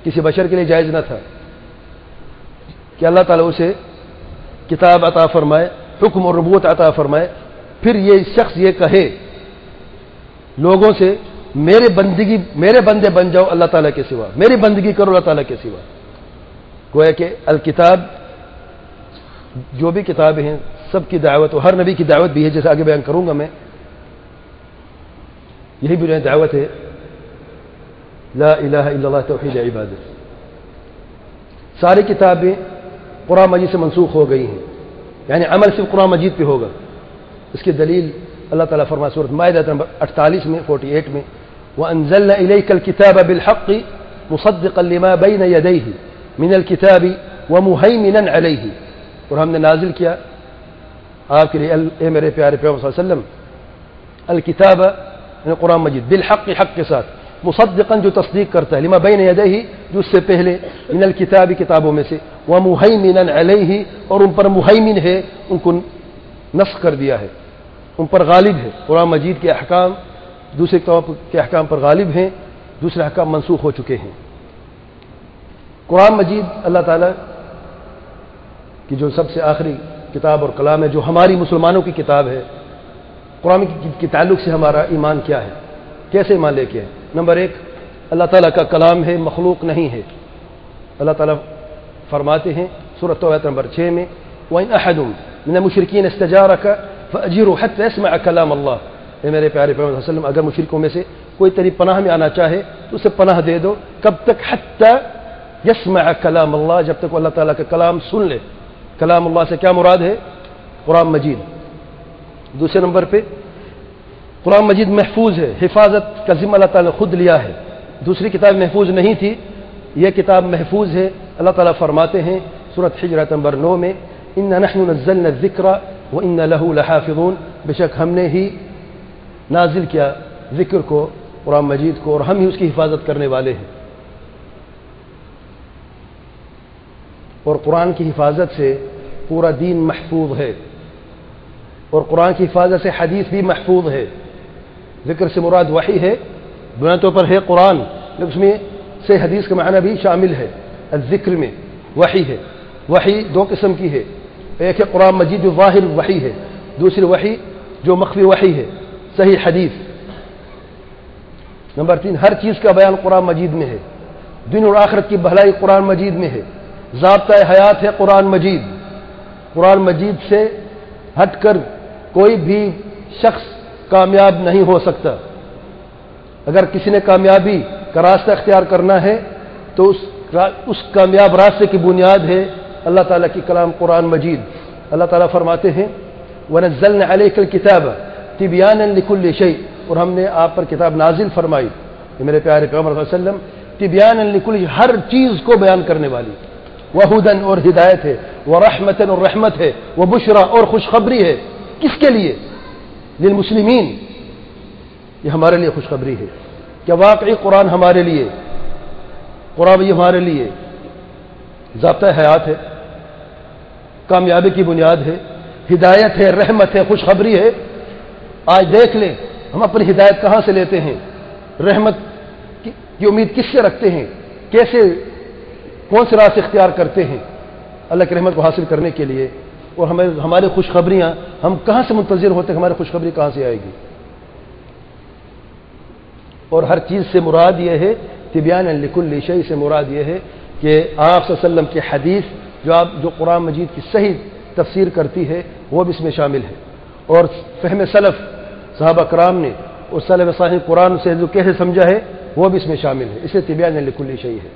کسی بشر کے لیے جائز نہ تھا کہ اللہ تعالیٰ اسے کتاب عطا فرمائے، حکم اور نبوت عطا فرمائے، پھر یہ شخص یہ کہے لوگوں سے میرے بندے بن جاؤ اللہ تعالیٰ کے سوا، میری بندگی کرو اللہ تعالیٰ کے سوا۔ گویا کہ الکتاب، جو بھی کتابیں ہیں سب کی دعوت، اور ہر نبی کی دعوت بھی ہے، جیسے آگے بیان کروں گا میں، یہی بنیادی دعوت ہے، لا الہ الا اللہ توحید عبادت۔ ساری کتابیں قرآن مجید سے منسوخ ہو گئی ہیں، یعنی عمل صرف قرآن مجید پہ ہوگا۔ اس کی دلیل اللہ تعالیٰ فرمائے سورۃ مائدہ نمبر 48 میں 48 میں وَأَنزَلْنَا إِلَيْكَ الْكِتَابَ بِالْحَقِّ مُصَدِّقًا لِمَا بَيْنَ يَدَيْهِ مِنَ الْكِتَابِ وَمُهَيْمِنًا عَلَيْهِ، اور ہم نے نازل کیا آپ کے لیے اے میرے پیارے پیغمبر صلی اللہ علیہ وسلم الکتاب یعنی قرآن مجید بالحق، حق کے ساتھ، مصدقاً جو تصدیق کرتا ہے، لما بین یدیہ جو اس سے پہلے، من الکتاب کتابوں میں سے، ومہیمنا علیہ اور ان پر مہیمن ہے، ان کو نسخ کر دیا ہے، ان پر غالب ہے۔ قرآن مجید کے احکام دوسرے کتابوں کے احکام پر غالب ہیں، دوسرے احکام منسوخ ہو چکے ہیں۔ قرآن مجید اللہ تعالیٰ کی جو سب سے آخری کتاب اور کلام ہے، جو ہماری مسلمانوں کی کتاب ہے۔ قرآن کے تعلق سے ہمارا ایمان کیا ہے، کیسے ایمان لے کے ہے؟ نمبر 1، اللہ تعالیٰ کا کلام ہے، مخلوق نہیں ہے۔ اللہ تعالیٰ فرماتے ہیں سورۃ توبہ نمبر 6 میں وَإِنْ أَحَدٌ مِنَ الْمُشْرِكِينَ اسْتَجَارَكَ فَأَجِرْهُ حَتَّى يَسْمَعَ كَلَامَ اللَّهِ، اے میرے پیارے پیغمبر صلی اللہ علیہ وسلم اگر مشرکوں میں سے کوئی تیری پناہ میں آنا چاہے تو اسے پناہ دے دو، کب تک؟ حَتَّى يَسْمَعَ كَلَامَ اللَّهِ، جب تک وہ اللہ تعالیٰ کا کلام سن لے۔ کلام اللہ سے کیا مراد ہے؟ قرآن مجید۔ دوسرے نمبر پہ قرآن مجید محفوظ ہے، حفاظت کا ذمہ اللہ تعالیٰ نے خود لیا ہے، دوسری کتاب محفوظ نہیں تھی، یہ کتاب محفوظ ہے۔ اللہ تعالیٰ فرماتے ہیں سورۃ حجر نمبر 9 میں اِنَّا نَحْنُ نَزَّلْنَا الذِّكْرَ وَإِنَّا لَهُ لَحَافِظُونَ، بے شک ہم نے ہی نازل کیا ذکر کو، قرآن مجید کو، اور ہم ہی اس کی حفاظت کرنے والے ہیں۔ اور قرآن کی حفاظت سے پورا دین محفوظ ہے، اور قرآن کی حفاظت سے حدیث بھی محفوظ ہے۔ ذکر سے مراد وحی ہے، بنیادی طور پر ہے قرآن، لیکن اس میں سے حدیث کا معنی بھی شامل ہے۔ الذکر میں وحی ہے، وحی دو قسم کی ہے، ایک ہے قرآن مجید جو ظاہر وحی ہے، دوسری وحی جو مخفی وحی ہے، صحیح حدیث۔ نمبر 3، ہر چیز کا بیان قرآن مجید میں ہے، دن اور آخرت کی بھلائی قرآن مجید میں ہے، ضابطۂ حیات ہے قرآن مجید۔ قرآن مجید سے ہٹ کر کوئی بھی شخص کامیاب نہیں ہو سکتا۔ اگر کسی نے کامیابی کا راستہ اختیار کرنا ہے تو اس کامیاب راستے کی بنیاد ہے اللہ تعالیٰ کی کلام قرآن مجید۔ اللہ تعالیٰ فرماتے ہیں وَنَزَّلْنَا عَلَيْكَ الْكِتَابَ تِبْيَانًا لِكُلِّ شَيْءٍ، اور ہم نے آپ پر کتاب نازل فرمائی، یہ میرے پیارے پیغمبر صلی اللہ علیہ وسلم، تِبْيَانًا لِكُلِّ شَيْءٍ، ہر چیز کو بیان کرنے والی، وَهُدًى اور ہدایت ہے، وَرَحْمَةً اور رحمت ہے، وَبُشْرَى اور خوشخبری ہے۔ کس کے لیے؟ للمسلمین، یہ ہمارے لیے خوشخبری ہے کہ واقعی قرآن ہمارے لیے، قرآن یہ ہمارے لیے ضابطۂ حیات ہے، کامیابی کی بنیاد ہے، ہدایت ہے، رحمت ہے، خوشخبری ہے۔ آج دیکھ لیں ہم اپنی ہدایت کہاں سے لیتے ہیں، رحمت کی امید کس سے رکھتے ہیں، کیسے کون سے راستے اختیار کرتے ہیں اللہ کی رحمت کو حاصل کرنے کے لیے، اور ہماری خوشخبریاں ہم کہاں سے منتظر ہوتے ہیں، ہماری خوشخبری کہاں سے آئے گی۔ اور ہر چیز سے مراد یہ ہے، تبیانا لکل شیء سے مراد یہ ہے کہ آپ صلی اللہ علیہ وسلم کی حدیث جو قرآن مجید کی صحیح تفسیر کرتی ہے وہ بھی اس میں شامل ہے، اور فہم سلف صحابہ کرام نے اور سلف صالح قرآن سے جو کیسے سمجھا ہے وہ بھی اس میں شامل ہے، اسے تبیانا لکل شیء ہے۔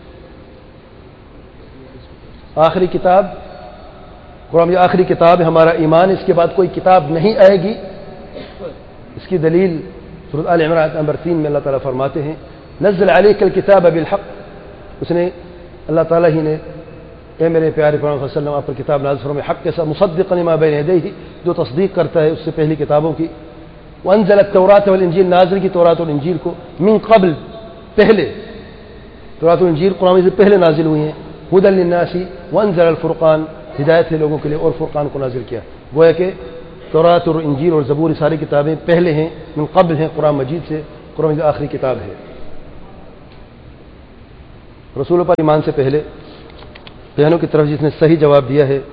آخری کتاب قرآن یہ آخری کتاب ہے، ہمارا ایمان، اس کے بعد کوئی کتاب نہیں آئے گی۔ اس کی دلیل سورۃ آل عمران نمبر 3 میں اللہ تعالیٰ فرماتے ہیں نزل علیک الکتاب بالحق، اس نے اللہ تعالیٰ ہی نے اے میرے پیارے پیغمبر صلی اللہ علیہ وسلم آپ پر کتاب نازل فرمائی، حق کے ساتھ، مصدقا لما بین یدیہ، جو تصدیق کرتا ہے اس سے پہلی کتابوں کی، وانزل التوراۃ والانجیل، نازل کی تورات اور انجیل کو، من قبل پہلے، تورات اور انجیل قرآن سے پہلے نازل ہوئی ہیں، ھدی للناس وانزل الفرقان، ہدایت ہے لوگوں کے لیے، اور فرقان کو نازل کیا۔ گویا کہ تورات اور انجیل اور زبور ساری کتابیں پہلے ہیں، من قبل ہیں قرآن مجید سے، قرآن مجید آخری کتاب ہے۔ رسولوں پر ایمان سے پہلے بہنوں کی طرف جس نے صحیح جواب دیا ہے،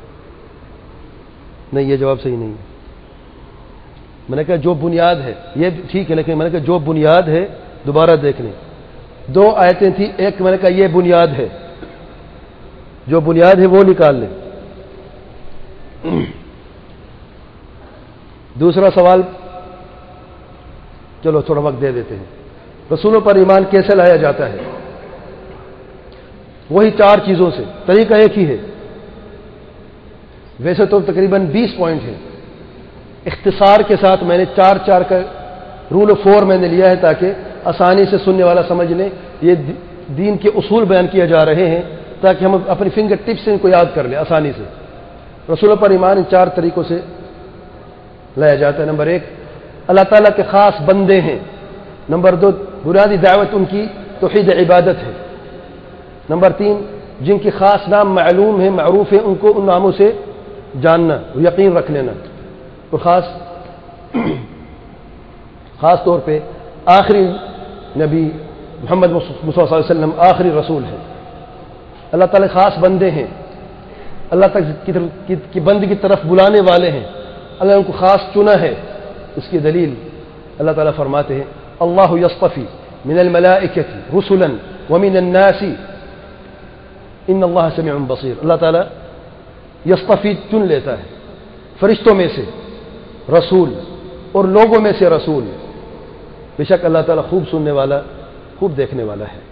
نہیں یہ جواب صحیح نہیں ہے. میں نے کہا جو بنیاد ہے یہ ٹھیک ہے، لیکن میں نے کہا جو بنیاد ہے دوبارہ دیکھ لیں. 2 آیتیں تھیں، ایک میں نے کہا یہ بنیاد ہے، جو بنیاد ہے وہ نکال لیں. دوسرا سوال چلو تھوڑا وقت دے دیتے ہیں. رسولوں پر ایمان کیسے لایا جاتا ہے؟ وہی 4 چیزوں سے. طریقہ ایک ہی ہے، ویسے تو تقریباً 20 پوائنٹ ہیں، اختصار کے ساتھ میں نے 4 کا رول آف 4 میں نے لیا ہے تاکہ آسانی سے سننے والا سمجھ لیں. یہ دین کے اصول بیان کیے جا رہے ہیں تاکہ ہم اپنی فنگر ٹپ سے ان کو یاد کر لیں آسانی سے. رسولوں پر ایمان ان 4 طریقوں سے لایا جاتا ہے. نمبر 1 اللہ تعالیٰ کے خاص بندے ہیں. نمبر 2 بنیادی دعوت ان کی توحید عبادت ہے. نمبر 3 جن کی خاص نام معلوم ہے معروف ہے ان کو ان ناموں سے جاننا، یقین رکھ لینا. اور خاص طور پہ آخری نبی محمد مصطفیٰ صلی اللہ علیہ وسلم آخری رسول ہے. اللہ تعالیٰ خاص بندے ہیں، اللہ تک کی بندی کی طرف بلانے والے ہیں. اللہ نے ان کو خاص چنا ہے. اس کی دلیل اللہ تعالیٰ فرماتے ہیں اللہ یصطفی من الملائکۃ رسلا ومن الناس ان اللہ سمیع بصیر. اللہ تعالیٰ یصطفی چن لیتا ہے فرشتوں میں سے رسول اور لوگوں میں سے رسول. بے شک اللہ تعالیٰ خوب سننے والا خوب دیکھنے والا ہے.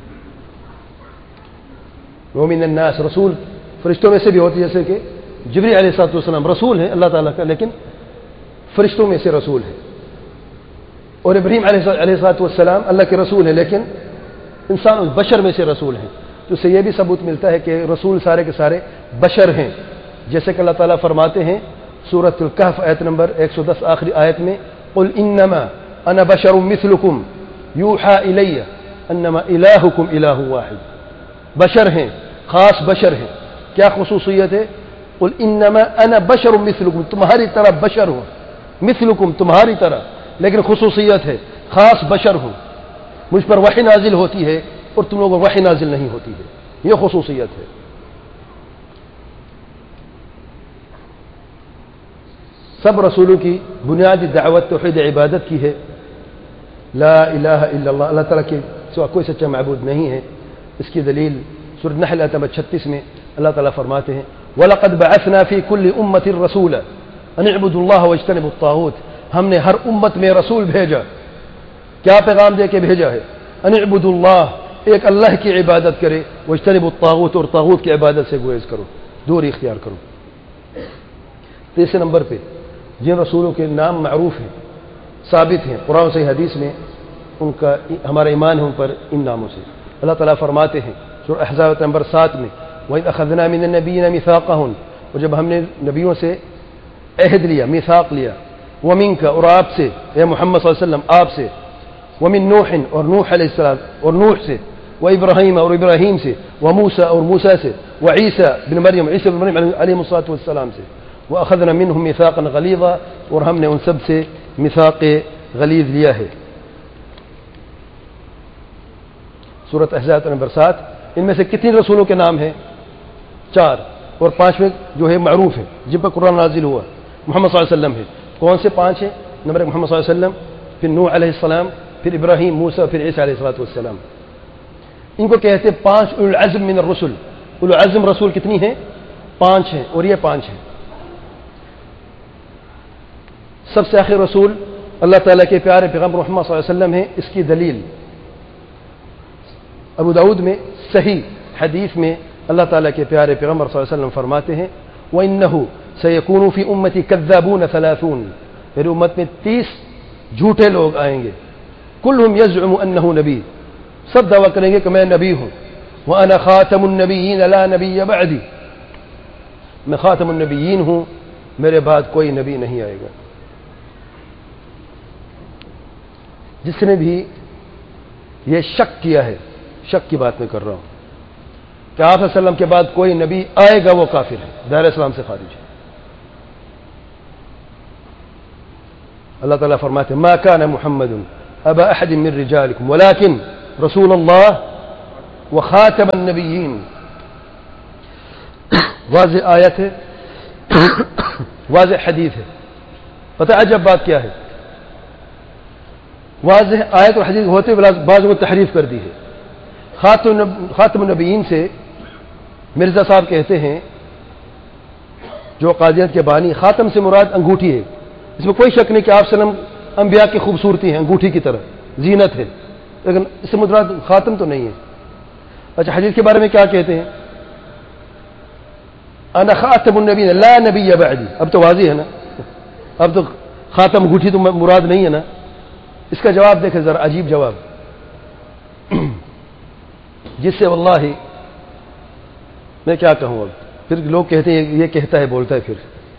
ومن الناس رسول فرشتوں میں سے بھی ہوتی ہے، جیسے کہ جبریل علیہ السلام رسول ہیں اللہ تعالیٰ کا، لیکن فرشتوں میں سے رسول ہے. اور ابراہیم علیہ السلام اللہ کے رسول ہیں لیکن انسان بشر میں سے رسول ہیں. تو اس سے یہ بھی ثبوت ملتا ہے کہ رسول سارے کے سارے بشر ہیں. جیسے کہ اللہ تعالیٰ فرماتے ہیں سورۃ الکہف آیت نمبر 110 آخری آیت میں قل انما انا بشر مثلکم یوحى الی انما الہکم الہ واحد. بشر ہیں، خاص بشر ہیں. کیا خصوصیت ہے؟ قل انما انا بشر مثلکم، تمہاری طرح بشر ہوں. مثلکم تمہاری طرح، لیکن خصوصیت ہے خاص بشر ہوں. مجھ پر وحی نازل ہوتی ہے اور تم لوگوں کو وحی نازل نہیں ہوتی ہے. یہ خصوصیت ہے. سب رسولوں کی بنیادی دعوت توحید عبادت کی ہے. لا الہ الا اللہ، اللہ تعالیٰ کے سوا کوئی سچا معبود نہیں ہے. اس کی دلیل سورۃ نحل آیت نمبر 36 میں اللہ تعالیٰ فرماتے ہیں وَلَقَدْ بَعَثْنَا فِي كُلِّ أُمَّةٍ رَسُولًا أَنِ اعْبُدُوا اللَّهَ وَاجْتَنِبُوا الطَّاغُوتَ. ہم نے ہر امت میں رسول بھیجا. کیا پیغام دے کے بھیجا ہے؟ أَنِ اعْبُدُوا اللَّهَ، ایک اللہ کی عبادت کرے، وَاجْتَنِبُوا الطَّاغُوتَ، اور طاغوت کی عبادت سے گریز کرو، دوری اختیار کرو. تیسرے نمبر پہ جن رسولوں کے نام معروف ہیں، ثابت ہیں قرآن صحیح حدیث میں، ان کا ہمارا ایمان ہے ان پر ان ناموں سے. اللہ تعالیٰ فرماتے ہیں سورۃ احزاب نمبر 7 میں وَإِذْ أَخَذْنَا مِنَ النَّبِيِّينَ مِيثَاقَهُمْ، اور جب ہم نے نبیوں سے عہد لیا، میثاق لیا، وَمِنْكَ، اور آپ سے اے محمد صلی اللہ علیہ وسلم آپ سے، وَمِن نُوحٍ، اور نوح علیہ السلام اور نوح سے، وَإِبْرَاهِيمَ، اور ابراہیم سے، وَمُوسَى، اور موسیٰ سے، وَعِيسَى بن مریم، عیسی بن مریم علیہ السلام سے، وَأَخَذْنَا مِنْهُمْ مِيثَاقًا غَلِيظًا، اور ہم نے ان سب سے میثاق غلیظ لیا ہے. سورۃ احزاب نمبر 7. ان میں سے کتنے رسولوں کے نام ہیں؟ 4، اور 5ویں جو ہے معروف ہے جن پر قرآن نازل ہوا محمد صلی اللہ علیہ وسلم ہے. کون سے 5 ہیں؟ نمبر 1 محمد صلی اللہ علیہ وسلم، پھر نوح علیہ السلام، پھر ابراہیم، موسیٰ، پھر عیسیٰ علیہ السلام. ان کو کہتے ہیں 5 اولو العزم من الرسل. اولو العزم رسول کتنی ہیں؟ 5 ہیں، اور یہ 5 ہیں. سب سے آخر رسول اللہ تعالیٰ کے پیارے پیغمبر محمد صلی اللہ علیہ وسلم ہیں. اس کی دلیل ابو داؤد میں صحیح حدیث میں اللہ تعالیٰ کے پیارے پیغمبر صلی اللہ علیہ وسلم فرماتے ہیں وَإِنَّهُ سَيَكُونُ فِي أُمَّتِي كَذَّابُونَ 30، میری امت میں 30 جھوٹے لوگ آئیں گے. كُلُّهُمْ يَزْعُمُ أَنَّهُ نبی، سب دعویٰ کریں گے کہ میں نبی ہوں. وَأَنَا خَاتَمُ النَّبِيِّينَ لَا نَبِيَّ بَعْدِي، میں خاتم النبیین ہوں، میرے بعد کوئی نبی نہیں آئے گا. جس نے بھی یہ شک کیا ہے، شک کی بات میں کر رہا ہوں کہ آپ صلی اللہ علیہ وسلم کے بعد کوئی نبی آئے گا، وہ کافر ہے، دائرہ اسلام سے خارج ہے. اللہ تعالیٰ فرماتے ہیں ما كان محمد ابا احد من رجالكم ولكن رسول اللہ وخاتم النبیین. واضح آیت ہے، واضح حدیث ہے. پتہ عجب بات کیا ہے، واضح آیت اور حدیث ہوتے ہوئے بعض کو تحریف کر دی ہے. خاتم النبیین سے مرزا صاحب کہتے ہیں جو قادیانیت کے بانی، خاتم سے مراد انگوٹھی ہے. اس میں کوئی شک نہیں کہ آپ صلی اللہ علیہ وسلم انبیاء کی خوبصورتی ہے، انگوٹھی کی طرح زینت ہے، لیکن اس سے مراد خاتم تو نہیں ہے. اچھا حدیث کے بارے میں کیا کہتے ہیں؟ انا خاتم النبیین لا نبی بعدی. اب تو واضح ہے نا، اب تو خاتم انگوٹھی تو مراد نہیں ہے نا. اس کا جواب دیکھیں ذرا، عجیب جواب، جس سے واللہ میں کیا کہوں. اب پھر لوگ کہتے ہیں یہ کہتا ہے بولتا ہے، پھر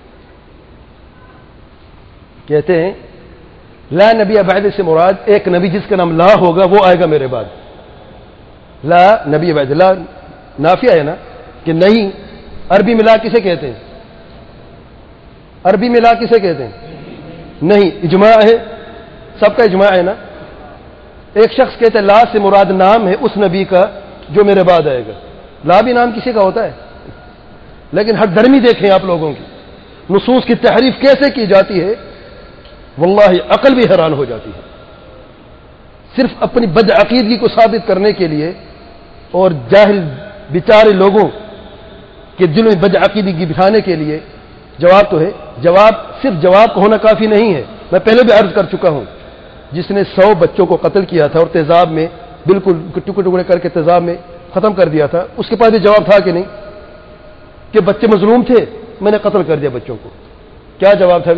کہتے ہیں لا نبی بعد سے مراد ایک نبی جس کا نام لا ہوگا وہ آئے گا میرے بعد. لا نبی بعد، لا نافیہ ہے نا کہ نہیں. عربی میں لا کسے کہتے ہیں؟ عربی میں لا کسے کہتے ہیں؟ نہیں. اجماع ہے، سب کا اجماع ہے نا. ایک شخص کہتے ہیں لا سے مراد نام ہے اس نبی کا جو میرے بعد آئے گا. لا بھی نام کسی کا ہوتا ہے، لیکن ہر درمی دیکھیں آپ لوگوں کی نصوص کی تحریف کیسے کی جاتی ہے، واللہ عقل بھی حیران ہو جاتی ہے. صرف اپنی بدعقیدگی کو ثابت کرنے کے لیے اور جاہل بیچارے لوگوں کے دل میں بدعقیدگی بٹھانے کے لیے. جواب تو ہے، جواب صرف جواب کا ہونا کافی نہیں ہے. میں پہلے بھی عرض کر چکا ہوں، جس نے 100 بچوں کو قتل کیا تھا اور تیزاب میں بالکل ٹکڑے ٹکڑے کر کے تیزاب میں ختم کر دیا تھا، اس کے پاس بھی جواب تھا کہ نہیں کہ بچے مظلوم تھے، میں نے قتل کر دیا بچوں کو. کیا جواب تھا؟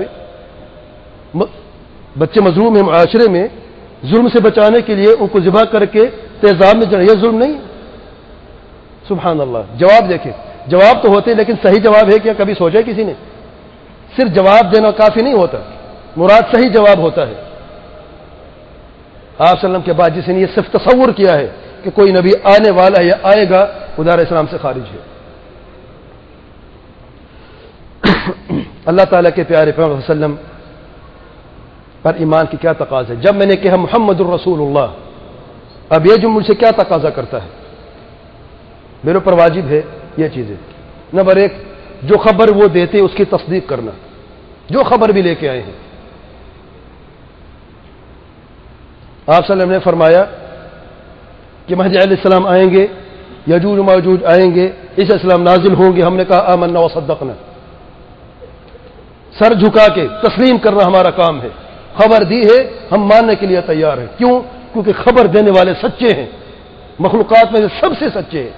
بچے مظلوم ہیں، معاشرے میں ظلم سے بچانے کے لیے ان کو ذبح کر کے تیزاب میں جلایا، یہ ظلم نہیں؟ سبحان اللہ. جواب دیکھیں، جواب تو ہوتے لیکن صحیح جواب ہے کیا؟ کبھی سوچا کسی نے؟ صرف جواب دینا کافی نہیں ہوتا، مراد صحیح جواب ہوتا ہے. آپ صلی اللہ علیہ وسلم کے بعد جس نے یہ صرف تصور کیا ہے کہ کوئی نبی آنے والا ہے یا آئے گا، خدا علیہ السلام سے خارج ہے. اللہ تعالیٰ کے پیارے پیغمبر صلی اللہ علیہ وسلم پر ایمان کی کیا تقاضا ہے؟ جب میں نے کہا محمد الرسول اللہ، اب یہ جو مجھ سے کیا تقاضا کرتا ہے؟ میرے اوپر واجب ہے یہ چیزیں. نمبر 1، جو خبر وہ دیتے اس کی تصدیق کرنا، جو خبر بھی لے کے آئے ہیں. آپ صلی اللہ علیہ وسلم نے فرمایا کہ مہدی علیہ السلام آئیں گے، یجوج و ماجوج آئیں گے، عیسی علیہ السلام نازل ہوں گے. ہم نے کہا آمنا و صدقنا، سر جھکا کے تسلیم کرنا ہمارا کام ہے. خبر دی ہے، ہم ماننے کے لیے تیار ہیں. کیوں؟ کیونکہ خبر دینے والے سچے ہیں، مخلوقات میں سے سب سے سچے ہیں.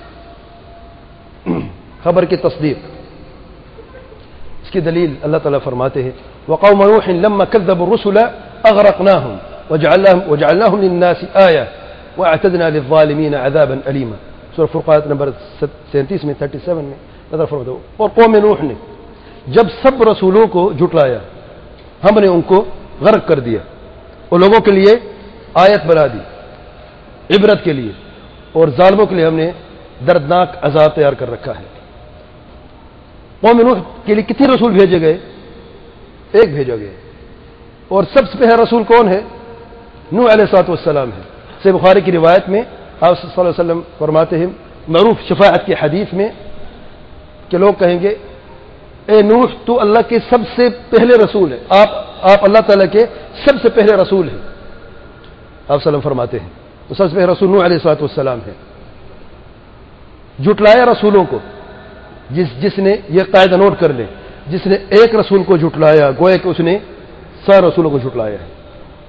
خبر کی تصدیق. اس کی دلیل اللہ تعالیٰ فرماتے ہیں وقوم نوح لما كذبوا الرسل اغرقناهم وجعلناهم للناس آية واعتدنا للظالمين عذابا أليما. سورہ فرقان نمبر 37 میں 37 میں نظر فرماتے ہیں. اور قوم نوح نے جب سب رسولوں کو جھٹلایا، ہم نے ان کو غرق کر دیا اور لوگوں کے لیے آیت بنا دی، عبرت کے لیے، اور ظالموں کے لیے ہم نے دردناک عذاب تیار کر رکھا ہے. قوم نوح کے لیے کتنے رسول بھیجے گئے؟ ایک بھیجا گیا. اور سب سے پہلا رسول کون ہے؟ نوح علیہ الصلوۃ والسلام ہے. صحیح بخاری کی روایت میں آپ صلی اللہ علیہ وسلم فرماتے ہیں، معروف شفاعت کی حدیث میں، کہ لوگ کہیں گے اے نوح تو اللہ کے سب سے پہلے رسول ہے، آپ اللہ تعالیٰ کے سب سے پہلے رسول ہیں. آپ صلی اللہ علیہ وسلم فرماتے ہیں تو سب سے پہلے رسول نوح علیہ الصلوۃ والسلام ہے. جھٹلایا رسولوں کو. جس نے یہ قاعدہ نوٹ کر لیں، جس نے ایک رسول کو جھٹلایا گویا کہ اس نے 100 رسولوں کو جھٹلایا ہے.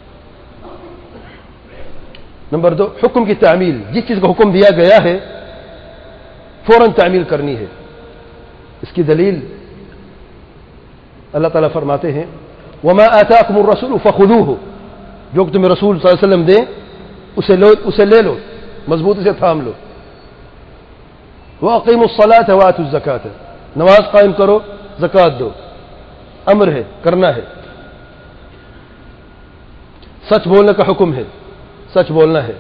نمبر 2، حکم کی تعمیل. جس چیز کا حکم دیا گیا ہے فوراً تعمیل کرنی ہے. اس کی دلیل اللہ تعالیٰ فرماتے ہیں وما آتاکم الرسول فخذوہ، جو کہ تمہیں رسول صلی اللہ علیہ وسلم دیں اسے لے لو، مضبوطی سے تھام لو. وَأَقِيمُوا الصَّلَاةَ وَآتُوا الزَّكَاةَ، نماز قائم کرو، زکوٰۃ دو. امر ہے، کرنا ہے. سچ بولنے کا حکم ہے، سچ بولنا ہے.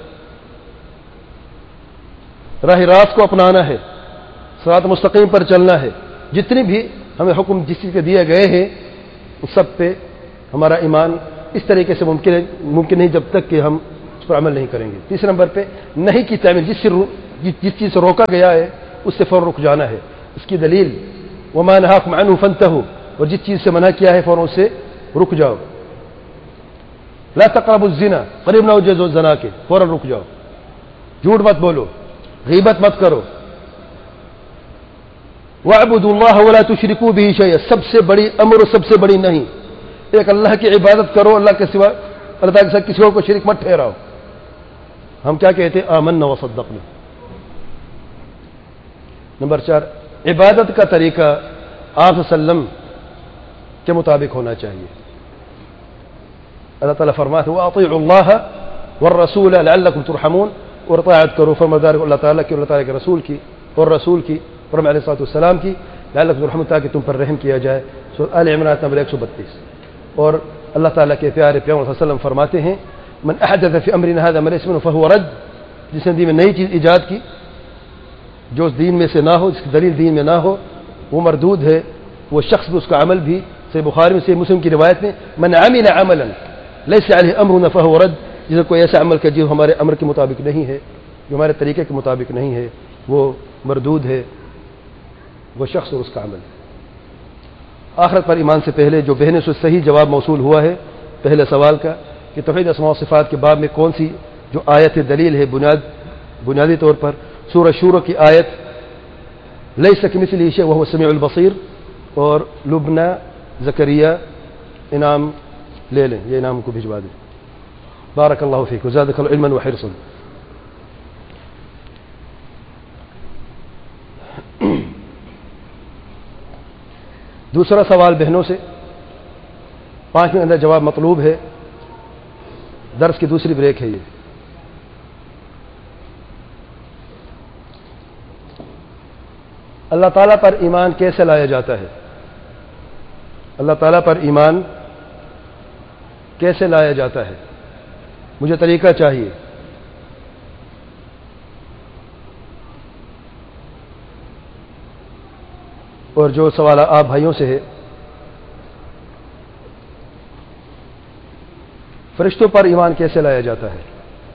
راہ راست کو اپنانا ہے، صراط مستقیم پر چلنا ہے. جتنی بھی ہمیں حکم جس چیز کے دیے گئے ہیں اس سب پہ ہمارا ایمان اس طریقے سے ممکن نہیں جب تک کہ ہم اس پر عمل نہیں کریں گے. تیسرے نمبر پہ نہیں کی تعمیل. جس چیز سے روکا گیا ہے اس سے فوراً رک جانا ہے. اس کی دلیل وما نہاکم عنہ فانتہوا، اور جس چیز سے منع کیا ہے فوراً اس سے رک جاؤ. لا تقربوا الزنا، قریب نہ ہو جو زنا کے، فوراً رک جاؤ. جھوٹ مت بولو، غیبت مت کرو. وَاعْبُدُوا اللَّهَ وَلَا تُشْرِكُوا بِهِ شَيْئًا، سب سے بڑی امر اور سب سے بڑی نہیں، ایک اللہ کی عبادت کرو، اللہ کے سوا اللہ تعالیٰ کے ساتھ کسی اور کو شریک مت ٹھہراؤ. ہم کیا کہتے ہیں؟ آمنا وصدقنا. نمبر 4، عبادت کا طریقہ آپ صلی اللہ علیہ وسلم کے مطابق ہونا چاہیے. اللہ تعالیٰ فرماتے ہیں وَأَطِيعُوا اللَّهَ وَالرَّسُولَ لَعَلَّكُمْ تُرْحَمُونَ، اور اطاعت کرو فرمانبردار اللہ تعالیٰ کی اور اللہ تعالیٰ کے رسول کی اور رسول کی فرمان علیہ السلام کی، لعلکم ترحمون، تاکہ تم پر رحم کیا جائے. سورۃ آل عمران نمبر 132. اور اللہ تعالیٰ کے پیارے پیغمبر صلی اللہ علیہ وسلم فرماتے ہیں من احدث فی امرنا هذا ما ليس منه فهو رد، جس نے دین میں نئی چیز ایجاد کی جو اس دین میں سے نہ ہو، جس کی دلیل دین میں نہ ہو، وہ مردود ہے. وہ شخص بھی، اس کا عمل بھی. صحیح بخاری میں، صحیح مسلم کی روایت میں من عمل عملا ليس عليه امرنا فهو رد، جس نے کوئی ایسا عمل کیا جو ہمارے امر کے مطابق نہیں ہے، جو ہمارے طریقے کے مطابق نہیں ہے، وہ مردود ہے، وہ شخص اور اس کا عمل. آخرت پر ایمان سے پہلے جو بہنوں سے صحیح جواب موصول ہوا ہے پہلے سوال کا کہ توحید اسماء و صفات کے باب میں کون سی جو آیت دلیل ہے بنیادی طور پر سورہ شورى کی آیت لیس کمثلہ شیء وهو السمیع البصیر، اور لبنہ زکریا انعام لے لیں، یہ انعام کو بھجوا دیں. بارک اللہ فیک وزادک اللہ علما وحرصا. دوسرا سوال بہنوں سے 5 منٹ اندر جواب مطلوب ہے. درس کی دوسری بریک ہے یہ. اللہ تعالیٰ پر ایمان کیسے لایا جاتا ہے؟ اللہ تعالیٰ پر ایمان کیسے لایا جاتا ہے؟ مجھے طریقہ چاہیے. اور جو سوال آپ بھائیوں سے ہے، فرشتوں پر ایمان کیسے لایا جاتا ہے؟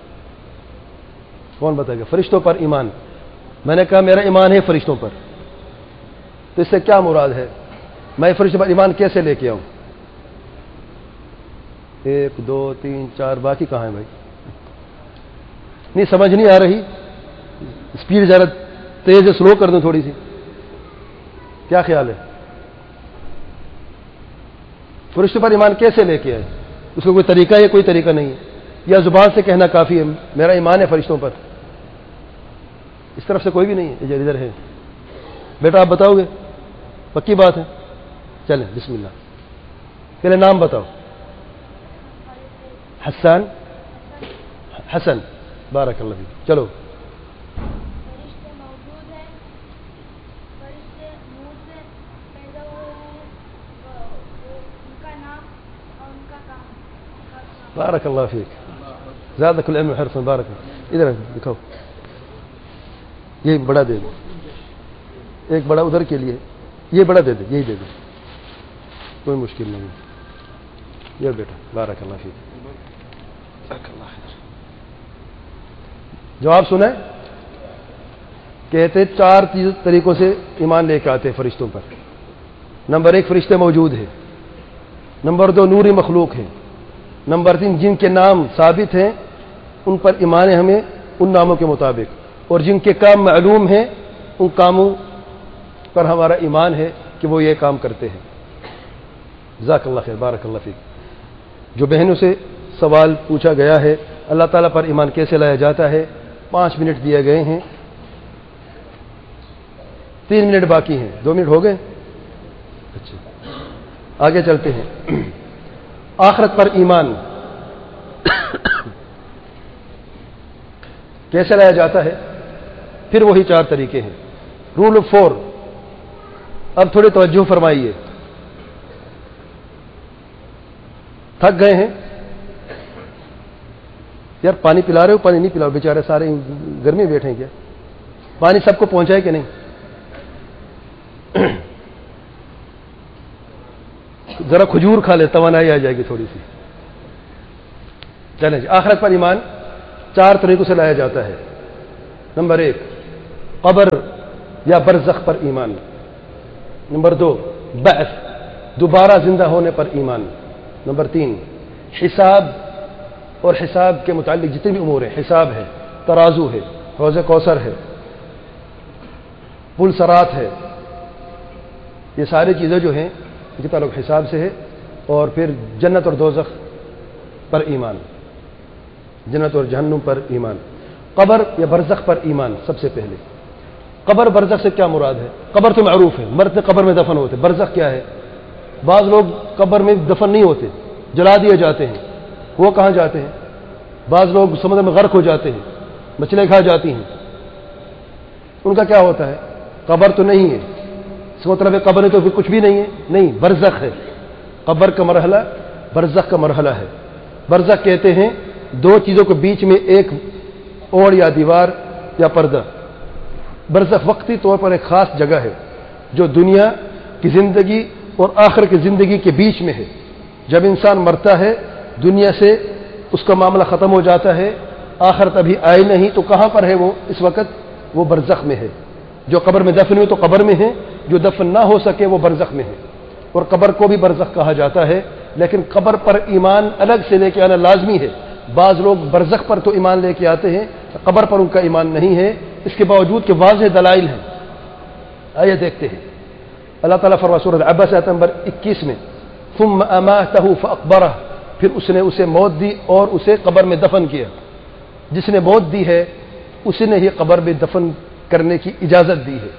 کون بتائے گا؟ فرشتوں پر ایمان، میں نے کہا میرا ایمان ہے فرشتوں پر، تو اس سے کیا مراد ہے؟ میں فرشتوں پر ایمان کیسے لے کے آؤں؟ 1 2 3 4 باقی کہاں ہیں بھائی؟ نہیں سمجھ نہیں آ رہی، اسپیڈ ذرا تیز ہے، سلو کر دوں تھوڑی سی. کیا خیال ہے؟ فرشتوں پر ایمان کیسے لے کے آئے؟ اس کو کوئی طریقہ ہے؟ کوئی طریقہ نہیں ہے، یا زبان سے کہنا کافی ہے میرا ایمان ہے فرشتوں پر؟ اس طرف سے کوئی بھی نہیں ہے. ادھر ہے بیٹا، آپ بتاؤ گے؟ پکی بات ہے. چلیں بسم اللہ. پہلے نام بتاؤ. حسن، بارک اللہ فیک. چلو. بارک اللہ فیک، زادک العلم حرصا. بارک اللہ. ادھر دکھاؤ، یہ بڑا دے دو، ایک بڑا ادھر کے لیے، یہ بڑا دے دے، یہی دے دو، کوئی مشکل نہیں. یہ بیٹا بارک اللہ فیک. جواب سنیں. کہتے 4 طریقوں سے ایمان لے کے آتے ہیں فرشتوں پر. نمبر 1 فرشتے موجود ہیں. نمبر 2 نوری مخلوق ہیں. نمبر 3 جن کے نام ثابت ہیں ان پر ایمان ہے ہمیں ان ناموں کے مطابق، اور جن کے کام معلوم ہیں ان کاموں پر ہمارا ایمان ہے کہ وہ یہ کام کرتے ہیں. جزاک اللہ خیر، بارک اللہ فیک. جو بہنوں سے سوال پوچھا گیا ہے اللہ تعالیٰ پر ایمان کیسے لایا جاتا ہے، 5 منٹ دیے گئے ہیں، 3 منٹ باقی ہیں. 2 منٹ ہو گئے؟ اچھا آگے چلتے ہیں. آخرت پر ایمان کیسے لایا جاتا ہے؟ پھر وہی 4 طریقے ہیں. Role of 4. اب تھوڑی توجہ فرمائیے. تھک گئے ہیں یار؟ پانی پلا رہے ہو؟ پانی نہیں پلاؤ، بیچارے سارے گرمی بیٹھے ہیں. کیا پانی سب کو پہنچائے کہ نہیں؟ ذرا کھجور کھا لے، توانائی آ جائے گی تھوڑی سی. چلیں جی. آخرت پر ایمان 4 طریقوں سے لایا جاتا ہے. نمبر 1 قبر یا برزخ پر ایمان. نمبر 2 بعث، دوبارہ زندہ ہونے پر ایمان. نمبر 3 حساب، اور حساب کے متعلق جتنے بھی امور ہیں، حساب ہے، ترازو ہے، حوض کوثر ہے، پل صراط ہے، یہ ساری چیزیں جو ہیں ان کے تعلق حساب سے ہے. اور پھر جنت اور دوزخ پر ایمان، جنت اور جہنم پر ایمان. قبر یا برزخ پر ایمان. سب سے پہلے قبر برزخ سے کیا مراد ہے؟ قبر تو معروف ہے، مرتے قبر میں دفن ہوتے. برزخ کیا ہے؟ بعض لوگ قبر میں دفن نہیں ہوتے، جلا دیے جاتے ہیں. وہ کہاں جاتے ہیں؟ بعض لوگ سمندر میں غرق ہو جاتے ہیں، مچھلیاں کھا جاتی ہیں. ان کا کیا ہوتا ہے؟ قبر تو نہیں ہے. اس کا مطلب ہے قبر ہے تو پھر کچھ بھی نہیں ہے؟ نہیں، برزخ ہے. قبر کا مرحلہ برزخ کا مرحلہ ہے. برزخ کہتے ہیں دو چیزوں کے بیچ میں ایک اوڑ یا دیوار یا پردہ. برزخ وقتی طور پر ایک خاص جگہ ہے جو دنیا کی زندگی اور آخر کی زندگی کے بیچ میں ہے. جب انسان مرتا ہے دنیا سے اس کا معاملہ ختم ہو جاتا ہے، آخرت ابھی آئی نہیں، تو کہاں پر ہے وہ اس وقت؟ وہ برزخ میں ہے. جو قبر میں دفن ہوئے تو قبر میں ہے، جو دفن نہ ہو سکے وہ برزخ میں ہے. اور قبر کو بھی برزخ کہا جاتا ہے. لیکن قبر پر ایمان الگ سے لے کے آنا لازمی ہے. بعض لوگ برزخ پر تو ایمان لے کے آتے ہیں، قبر پر ان کا ایمان نہیں ہے، اس کے باوجود کہ واضح دلائل ہیں. آئیے دیکھتے ہیں. اللہ تعالیٰ فرماتا سورۃ العبس آیت نمبر 21 میں ثم اماتہ فاقبرہ، پھر اس نے اسے موت دی اور اسے قبر میں دفن کیا. جس نے موت دی ہے اسی نے ہی قبر میں دفن کرنے کی اجازت دی ہے.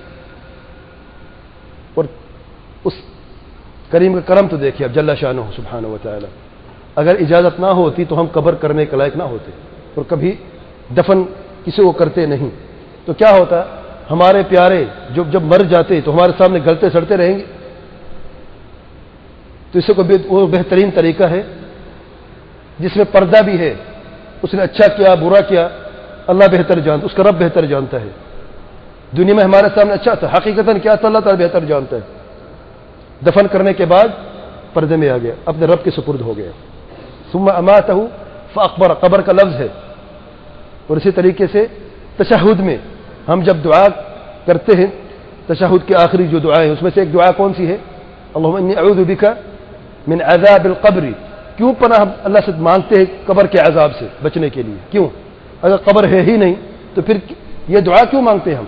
اور اس کریم کا کرم تو دیکھیے اب جل شانہ سبحانہ و تعالی. اگر اجازت نہ ہوتی تو ہم قبر کرنے کے لائق نہ ہوتے اور کبھی دفن کسی کو کرتے نہیں. تو کیا ہوتا؟ ہمارے پیارے جب مر جاتے تو ہمارے سامنے گلتے سڑتے رہیں گے. تو اس سے کوئی وہ بہترین طریقہ ہے جس میں پردہ بھی ہے. اس نے اچھا کیا برا کیا اللہ بہتر جانتا، اس کا رب بہتر جانتا ہے. دنیا میں ہمارے سامنے اچھا تھا، حقیقتاً کیا تھا اللہ تعالیٰ بہتر جانتا ہے. دفن کرنے کے بعد پردے میں آ گیا، اپنے رب کے سپرد ہو گیا. ثم اماتہ فاقبر، قبر کا لفظ ہے. اور اسی طریقے سے تشہد میں ہم جب دعا کرتے ہیں، تشہد کی آخری جو دعائیں ہیں اس میں سے ایک دعا کون سی ہے؟ اللہم انی اعوذ بک من عذاب القبر. کیوں پناہ اللہ سے مانگتے ہیں قبر کے عذاب سے بچنے کے لیے؟ کیوں؟ اگر قبر ہے ہی نہیں تو پھر یہ دعا کیوں مانگتے ہیں ہم؟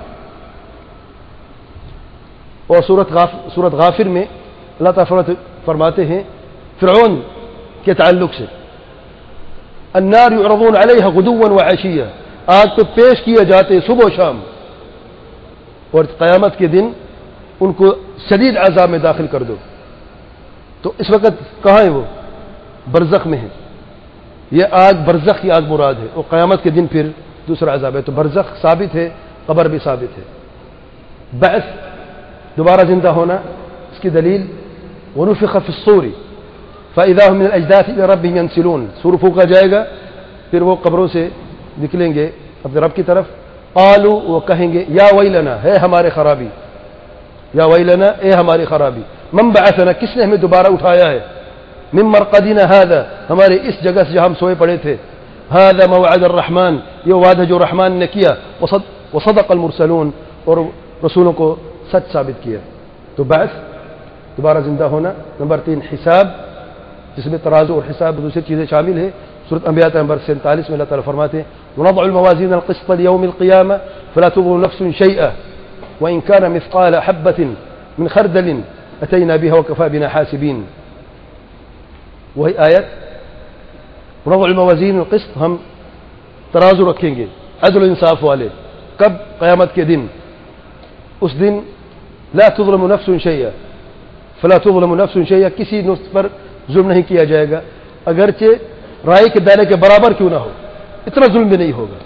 اور سورۃ غافر میں اللہ تعالیٰ فرماتے ہیں فرعون کے تعلق سے النار یعرضون علیہا غدوا وعشیا، آگ پہ پیش کیے جاتے صبح و شام، اور قیامت کے دن ان کو شدید عذاب میں داخل کر دو. تو اس وقت کہاں ہے وہ؟ برزخ میں ہے. یہ آگ برزخ کی آگ مراد ہے، اور قیامت کے دن پھر دوسرا عذاب ہے. تو برزخ ثابت ہے، قبر بھی ثابت ہے. بعث دوبارہ زندہ ہونا، اس کی دلیل ونفخ فی الصور فاذا هم من الاجداث الى ربهم ينسلون. سور پھونکا جائے گا پھر وہ قبروں سے نکلیں گے اپنے رب کی طرف. قالوا، وہ کہیں گے یا ویلنا، ہے ہمارے خرابی، یا ویلنا اے ہماری خرابی. من بعثنا، کس نے ہمیں دوبارہ اٹھایا ہے؟ من مرقدنا هذا، ہمارے اس جگہ سے جہاں ہم سوئے پڑے تھے. هذا موعد الرحمن، یہ وعدہ جو رحمان نے کیا. وصدق المرسلون، اور رسولوں کو سچ ثابت کیا. تو بعث دوبارہ زندہ ہونا. نمبر 3 حساب، جس میں ترازو اور حساب دوسری چیزیں شامل ہیں. سورۃ انبیاء نمبر 47 میں اللہ تعالیٰ فرماتے ہیں ونضع الموازین القسط لیوم القیامہ فلا تظلم نفس شیئا وان کان مثقال حبۃ من خردل اتینا بها وکفى بنا حاسبین. وہی آیت ونضع الموازین القسط، ہم ترازو رکھیں گے عدل و انصاف والے. کب؟ قیامت کے دن. اس دن لا تظلم نفس شیئا، فلا تظلم نفس شیئا، کسی نفس پر ظلم نہیں کیا جائے گا اگرچہ رائے کے دانے کے برابر کیوں نہ ہو. اتنا ظلم بھی نہیں ہوگا.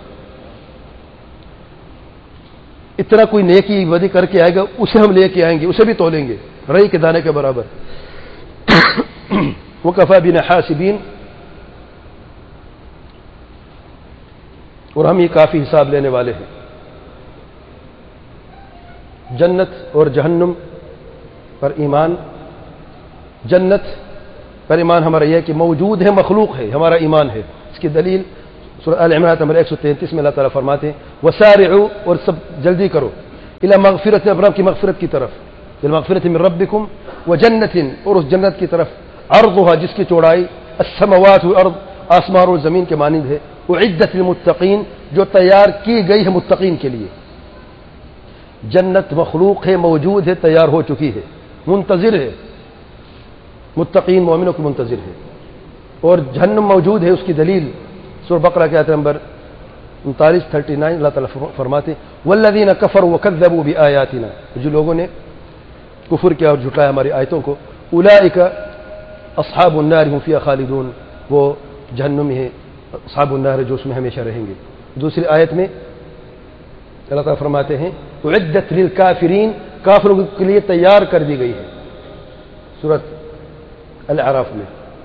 اتنا کوئی نیکی بدی کر کے آئے گا اسے ہم لے کے آئیں گے، اسے بھی تولیں گے رائے کے دانے کے برابر. وکفى بنا حاسبین، اور ہم یہ کافی حساب لینے والے ہیں. جنت اور جہنم پر ایمان. جنت پر ایمان ہمارا یہ ہے کہ موجود ہے، مخلوق ہے، ہمارا ایمان ہے. اس کی دلیل سورہ آل عمران نمبر 133 میں اللہ تعالیٰ فرماتے ہیں وسارعوا، اور سب جلدی کرو، الی مغفرت، رب کی مغفرت کی طرف، بالمغفرت من ربکم وجنت، اور اس جنت کی طرف عرضها جس کی چوڑائی السماوات والارض، آسمان اور زمین کے مانند ہے، اعدت للمتقین جو تیار کی گئی ہے متقین کے لیے۔ جنت مخلوق ہے، موجود ہے، تیار ہو چکی ہے، منتظر ہے، متقین مومنوں کو منتظر ہے۔ اور جہنم موجود ہے، اس کی دلیل سورہ بقرہ کی آیت نمبر 39 اللہ تعالیٰ فرماتے والذین کفروا وکذبوا بآیاتنا، جو لوگوں نے کفر کیا اور جھٹلایا ہماری آیتوں کو، اولئک اصحاب النار هم فیہا خالدون، وہ جہنم ہے، اصحاب النار جو اس میں ہمیشہ رہیں گے۔ دوسری آیت میں اللہ تعالیٰ فرماتے ہیں اعدت للکافرین، کافروں کے لیے تیار کر دی گئی ہے، سورۃ الاعراف میں۔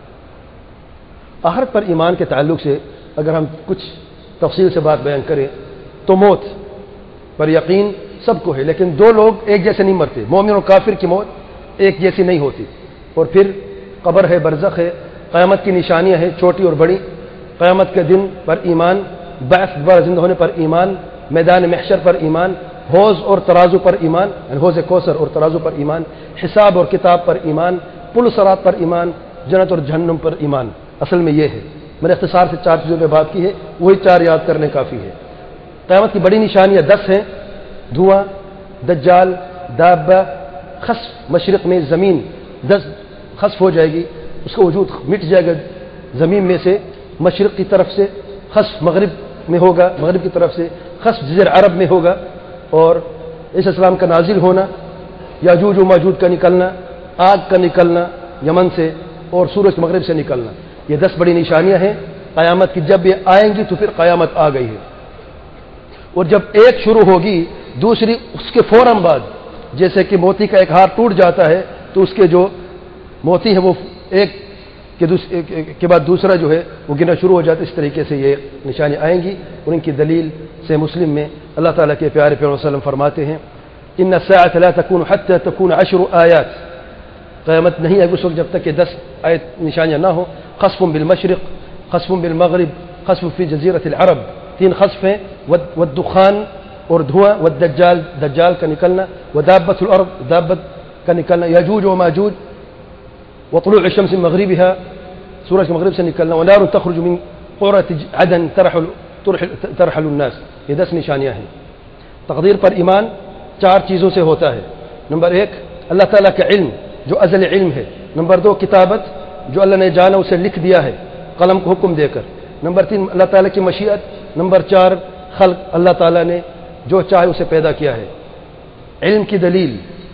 آخرت پر ایمان کے تعلق سے اگر ہم کچھ تفصیل سے بات بیان کریں تو موت پر یقین سب کو ہے، لیکن دو لوگ ایک جیسے نہیں مرتے، مومن اور کافر کی موت ایک جیسی نہیں ہوتی۔ اور پھر قبر ہے، برزخ ہے، قیامت کی نشانیاں ہیں چھوٹی اور بڑی، قیامت کے دن پر ایمان، بعث دوبارہ زندہ ہونے پر ایمان، میدان محشر پر ایمان، حوض اور ترازو پر ایمان، یعنی حوض کوثر اور ترازو پر ایمان، حساب اور کتاب پر ایمان، پل صراط پر ایمان، جنت اور جہنم پر ایمان۔ اصل میں یہ ہے، میں نے اختصار سے 4 چیزوں پہ بات کی ہے، وہی 4 یاد کرنے کافی ہے۔ قیامت کی بڑی نشانیاں 10 ہیں، دھواں، دجال، دابہ، خسف، مشرق میں زمین 10 خسف ہو جائے گی، اس کا وجود مٹ جائے گا زمین میں سے، مشرق کی طرف سے خسف مغرب میں ہوگا، مغرب کی طرف سے خسف جزیرہ عرب میں ہوگا، اور عیسیٰ السلام کا نازل ہونا، یاجوج و ماجوج کا نکلنا، آگ کا نکلنا یمن سے، اور سورج مغرب سے نکلنا، یہ 10 بڑی نشانیاں ہیں قیامت کی۔ جب یہ آئیں گی تو پھر قیامت آ گئی ہے، اور جب ایک شروع ہوگی دوسری اس کے فوراً بعد، جیسے کہ موتی کا ایک ہار ٹوٹ جاتا ہے تو اس کے جو موتی ہے وہ ایک کے بعد دوسرا جو ہے وہ گنا شروع ہو جاتا ہے، اس طریقے سے یہ نشانی آئیں گی، اور ان کی دلیل سے مسلم میں اللہ تعالیٰ کے پیارے پیغمبر صلی اللہ علیہ وسلم فرماتے ہیں ان الساعة لا تكون حتى تكون 10 آیات، قیامت نہیں ہے اس وقت جب تک کہ 10 آیت نشانیاں نہ ہوں، خسف بالمشرق، خسف بالمغرب، خسف فی جزیرۃ العرب، 3 خسف ہیں، والدخان اور دھواں، والدجال، دجال کا نکلنا، ودابۃ الارض، دابت کا نکلنا، یاجوج و ماجوج، وطلوع الشمس من مغربها، سورج کے مغرب سے نکلنا، ونار تخرج من قرۃ عدن ترحل الناس، یہ 10 نشانیاں ہیں۔ تقدیر پر ایمان 4 چیزوں سے ہوتا ہے۔ نمبر 1 اللہ تعالیٰ کا علم جو ازل علم ہے، نمبر 2 کتابت جو اللہ نے جانا اسے لکھ دیا ہے قلم کو حکم دے کر، نمبر 3 اللہ تعالیٰ کی مشیت، نمبر 4 خلق، اللہ تعالیٰ نے جو چاہے اسے پیدا کیا ہے۔ علم کی دلیل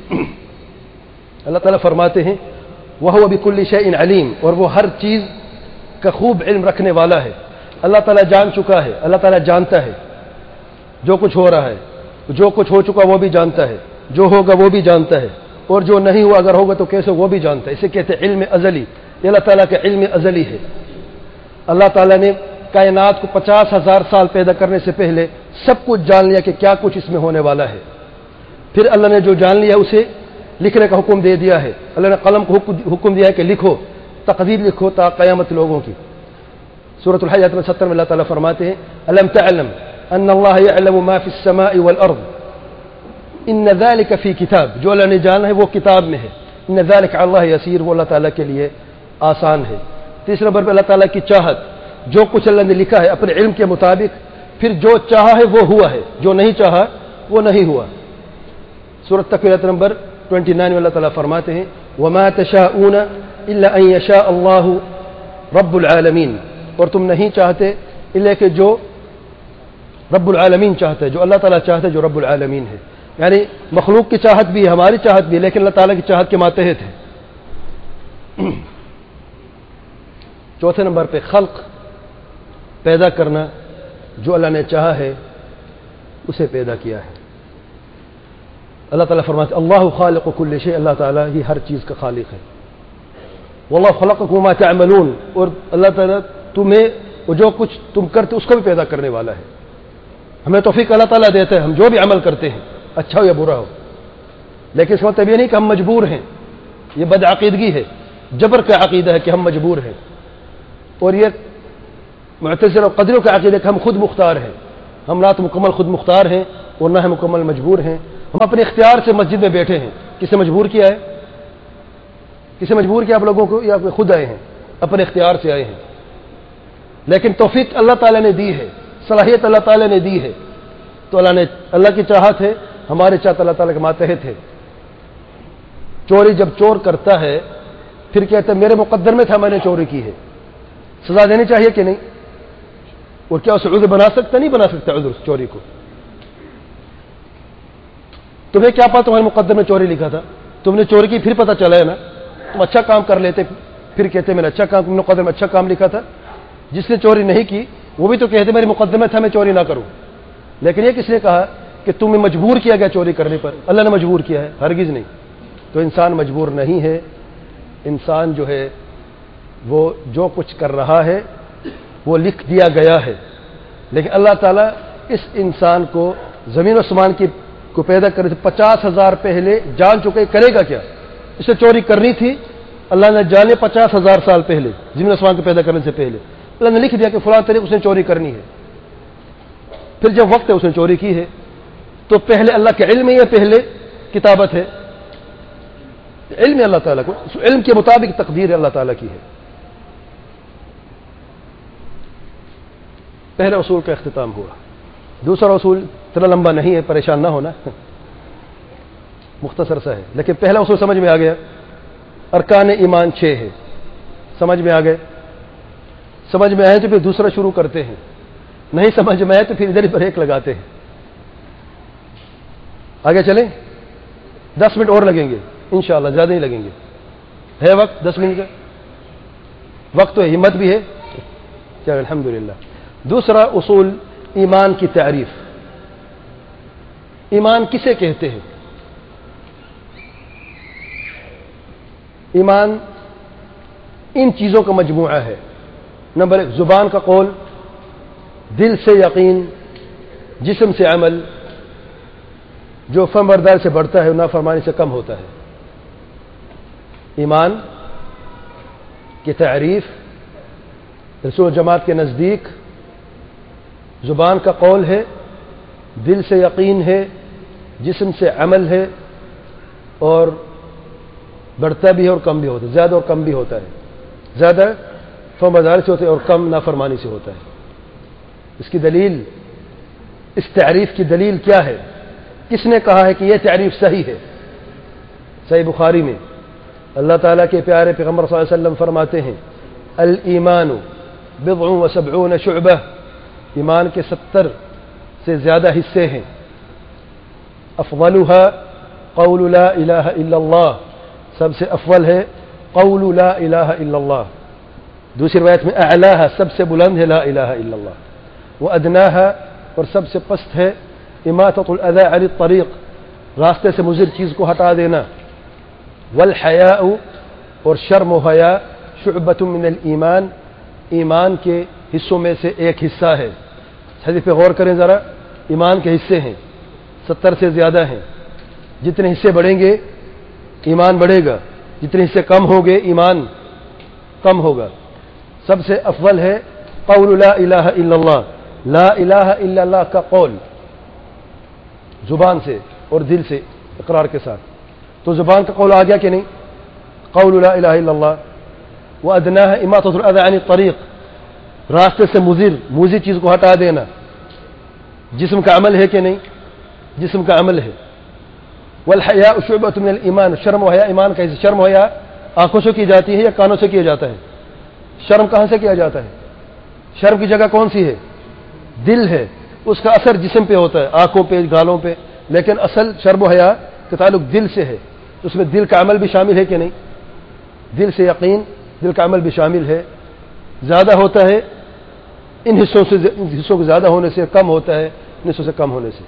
اللہ تعالیٰ فرماتے ہیں وَهُوَ بِكُلِّ شَيْءٍ عَلِيمٌ، اور وہ ہر چیز کا خوب علم رکھنے والا ہے۔ اللہ تعالیٰ جان چکا ہے، اللہ تعالیٰ جانتا ہے جو کچھ ہو رہا ہے، جو کچھ ہو چکا وہ بھی جانتا ہے، جو ہوگا وہ بھی جانتا ہے، اور جو نہیں ہوا اگر ہوگا تو کیسے وہ بھی جانتا ہے۔ اسے کہتے ہیں علم ازلی، یہ اللہ تعالیٰ کا علم ازلی ہے۔ اللہ تعالیٰ نے کائنات کو 50,000 سال پیدا کرنے سے پہلے سب کچھ جان لیا کہ کیا کچھ اس میں ہونے والا ہے، پھر اللہ نے جو جان لیا اسے لکھنے کا حکم دے دیا ہے۔ اللہ نے قلم کو حکم دیا ہے کہ لکھو، تقدیر لکھو تا قیامت لوگوں کی۔ سورۃ الحج 70 میں اللہ تعالیٰ فرماتے ہیں الم تعلم ان اللہ یعلم ما فی السماء والارض ان ذلک فی کتاب، جو اللہ نے جانا ہے وہ کتاب میں ہے، ان ذلک علی اللہ یسیر، وہ اللہ تعالیٰ کے لیے آسان ہے۔ تیسرے نمبر پہ اللہ تعالیٰ کی چاہت، جو کچھ اللہ نے لکھا ہے اپنے علم کے مطابق، پھر جو چاہا ہے وہ ہوا ہے، جو نہیں چاہا وہ نہیں ہوا۔ سورۃ تکویر نمبر 29 میں اللہ تعالیٰ فرماتے ہیں وما تشاءون الا ان یشاء اللہ رب العالمین، اور تم نہیں چاہتے الا کہ جو رب العالمین چاہتا ہے، جو اللہ تعالیٰ چاہتا ہے، جو رب العالمین ہے، یعنی مخلوق کی چاہت بھی ہے، ہماری چاہت بھی ہے، لیکن اللہ تعالیٰ کی چاہت کے ماتحت ہے۔ چوتھے نمبر پہ خلق، پیدا کرنا، جو اللہ نے چاہا ہے اسے پیدا کیا ہے۔ اللہ تعالیٰ فرماتے اللہ خالق کل شیء، اللہ تعالیٰ ہی ہر چیز کا خالق ہے۔ واللہ خلقکم ما تعملون، اور اللہ تعالیٰ تمہیں جو کچھ تم کرتے اس کو بھی پیدا کرنے والا ہے۔ ہمیں توفیق اللہ تعالیٰ دیتا ہے، ہم جو بھی عمل کرتے ہیں اچھا ہو یا برا ہو، لیکن اس کا مطلب یہ نہیں کہ ہم مجبور ہیں، یہ بدعقیدگی ہے، جبر کا عقیدہ ہے کہ ہم مجبور ہیں، اور یہ معتزلہ اور قدریوں کا عقیدہ کہ ہم خود مختار ہیں، ہم نہ تو مکمل خود مختار ہیں اور نہ ہم مکمل مجبور ہیں، ہم اپنے اختیار سے مسجد میں بیٹھے ہیں۔ کسے مجبور کیا ہے؟ کسے مجبور کیا آپ لوگوں کو؟ یا خود آئے ہیں، اپنے اختیار سے آئے ہیں؟ لیکن توفیق اللہ تعالیٰ نے دی ہے، صلاحیت اللہ تعالیٰ نے دی ہے، تو اللہ کی چاہت ہے، ہمارے چاہت اللہ تعالیٰ کے ماتحت ہے۔ چوری جب چور کرتا ہے پھر کہتا ہے میرے مقدر میں تھا، میں نے چوری کی ہے، سزا دینی چاہیے کہ نہیں؟ اور کیا اسے عذر بنا سکتا؟ نہیں بنا سکتا عذر چوری کو۔ تمہیں کیا پتا تمہارے مقدر میں چوری لکھا تھا؟ تم نے چوری کی پھر پتہ چلا ہے نا، تم اچھا کام کر لیتے پھر کہتے میں نے اچھا کام، تم نے مقدر میں اچھا کام لکھا تھا۔ جس نے چوری نہیں کی وہ بھی تو کہتے میرے مقدر میں تھا میں چوری نہ کروں، لیکن یہ کس نے کہا کہ تمہیں مجبور کیا گیا چوری کرنے پر؟ اللہ نے مجبور کیا ہے؟ ہرگز نہیں۔ تو انسان مجبور نہیں ہے، انسان جو ہے وہ جو کچھ کر رہا ہے وہ لکھ دیا گیا ہے، لیکن اللہ تعالیٰ اس انسان کو زمین و آسمان کو پیدا کرنے سے 50,000 پہلے جان چکے، کرے گا کیا؟ اسے چوری کرنی تھی، اللہ نے جانے 50,000 سال پہلے زمین و آسمان کو پیدا کرنے سے پہلے اللہ نے لکھ دیا کہ فلاں طریق اس نے چوری کرنی ہے۔ پھر جب وقت ہے اس نے چوری کی ہے، تو پہلے اللہ کے علم ہے یا پہلے کتابت ہے؟ علم ہے اللہ تعالیٰ کو، علم کے مطابق تقدیر اللہ تعالیٰ کی ہے۔ پہلے اصول کا اختتام ہوا۔ دوسرا اصول اتنا لمبا نہیں ہے، پریشان نہ ہونا، مختصر سا ہے، لیکن پہلا اصول سمجھ میں آ گیا۔ ارکان ایمان 6 ہے، سمجھ میں آ گئے؟ سمجھ میں آئے تو پھر دوسرا شروع کرتے ہیں، نہیں سمجھ میں آئے تو پھر ادھر ہی بریک لگاتے ہیں۔ آگے چلیں، 10 منٹ اور لگیں گے انشاءاللہ، زیادہ نہیں لگیں گے۔ ہے وقت 10 منٹ کا وقت تو ہے، ہمت بھی ہے کیا؟ الحمدللہ۔ دوسرا اصول ایمان کی تعریف۔ ایمان کسے کہتے ہیں؟ ایمان ان چیزوں کا مجموعہ ہے۔ نمبر 1 زبان کا قول، دل سے یقین، جسم سے عمل، جو فرمانبرداری سے بڑھتا ہے اور نافرمانی سے کم ہوتا ہے۔ ایمان کی تعریف رسول جماعت کے نزدیک زبان کا قول ہے، دل سے یقین ہے، جسم سے عمل ہے، اور بڑھتا بھی ہے اور کم بھی ہوتا ہے، زیادہ اور کم بھی ہوتا ہے۔ زیادہ فرمانبرداری سے ہوتا ہے اور کم نافرمانی سے ہوتا ہے۔ اس کی دلیل، اس تعریف کی دلیل کیا ہے؟ کس نے کہا ہے کہ یہ تعریف صحیح ہے؟ صحیح بخاری میں اللہ تعالیٰ کے پیارے پیغمبر صلی اللہ علیہ وسلم فرماتے ہیں الایمان 77 شعبہ، ایمان کے 70 سے زیادہ حصے ہیں۔ افضلها قول لا الہ الا اللہ، سب سے افضل ہے قول لا الہ الا اللہ۔ دوسری روایت میں اعلاها، سب سے بلند ہے لا الہ الا اللہ۔ وادناها، اور سب سے پست ہے اماطۃ الاذى عن الطریق، راستے سے مضر چیز کو ہٹا دینا۔ والحیاء، اور شرم و حیا شعبۃ من الایمان، ایمان کے حصوں میں سے ایک حصہ ہے۔ حدیث پہ غور کریں ذرا، ایمان کے حصے ہیں 70 سے زیادہ ہیں۔ جتنے حصے بڑھیں گے ایمان بڑھے گا، جتنے حصے کم ہوں گے ایمان کم ہوگا۔ سب سے افضل ہے قول لا الہ الا اللہ، لا الہ الا اللہ کا قول، زبان سے اور دل سے اقرار کے ساتھ۔ تو زبان کا قول آ گیا کہ نہیں؟ قول لا الہ الا اللہ۔ وادناها اماطۃ الاذى عن الطریق، راستے سے مضر چیز کو ہٹا دینا۔ جسم کا عمل ہے کہ نہیں؟ جسم کا عمل ہے۔ والحیاء شعبۃ من الایمان، شرم و حیا ایمان کا حصہ۔ شرم و حیا آنکھوں سے کی جاتی ہے یا کانوں سے کیا جاتا ہے؟ شرم کہاں سے کیا جاتا ہے؟ شرم کی جگہ کون سی ہے؟ دل ہے، اس کا اثر جسم پہ ہوتا ہے، آنکھوں پہ، گالوں پہ، لیکن اصل شرم و حیا کا تعلق دل سے ہے۔ تو اس میں دل کا عمل بھی شامل ہے کہ نہیں؟ دل سے یقین، دل کا عمل بھی شامل ہے۔ زیادہ ہوتا ہے ان حصوں کو زیادہ ہونے سے، کم ہوتا ہے ان حصوں سے کم ہونے سے۔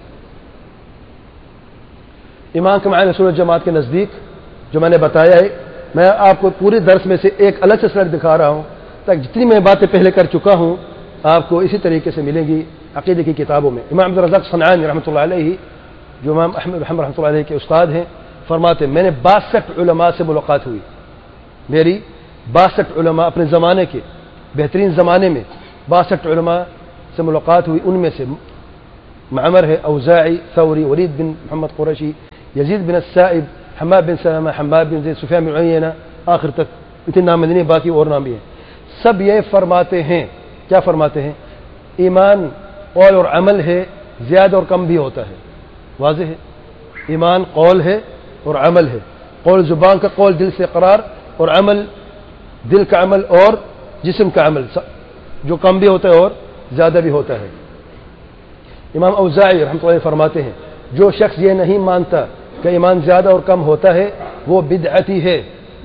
ایمان کے معنی رسول جماعت کے نزدیک جو میں نے بتایا ہے، میں آپ کو پورے درس میں سے ایک الگ سے سلائڈ دکھا رہا ہوں تاکہ جتنی میں باتیں پہلے کر چکا ہوں آپ کو اسی طریقے سے ملیں گی عقیدے کی کتابوں میں۔ امام عبدالرزاق صنعانی رحمۃ اللہ علیہ، جو امام احمد رحمۃ اللہ علیہ کے استاد ہیں، فرماتے ہیں میں نے 62 علماء سے ملاقات ہوئی، میری 62 علماء اپنے زمانے کے بہترین زمانے میں 62 علماء سے ملاقات ہوئی، ان میں سے معمر ہے، اوزاعی، ثوری، ولید بن محمد قریشی، یزید بن السائب، حماد بن سلمہ، حماد بن زید، سفیان بن عیینہ، آخر تک اتنے نام نہیں، باقی اور نام بھی ہیں. سب یہ فرماتے ہیں، کیا فرماتے ہیں؟ ایمان قول اور عمل ہے، زیادہ اور کم بھی ہوتا ہے. واضح ہے، ایمان قول ہے اور عمل ہے. قول زبان کا قول، دل سے اقرار، اور عمل دل کا عمل اور جسم کا عمل، جو کم بھی ہوتا ہے اور زیادہ بھی ہوتا ہے. امام اوزاعی رحمۃ اللہ علیہ فرماتے ہیں جو شخص یہ نہیں مانتا کہ ایمان زیادہ اور کم ہوتا ہے وہ بدعتی ہے.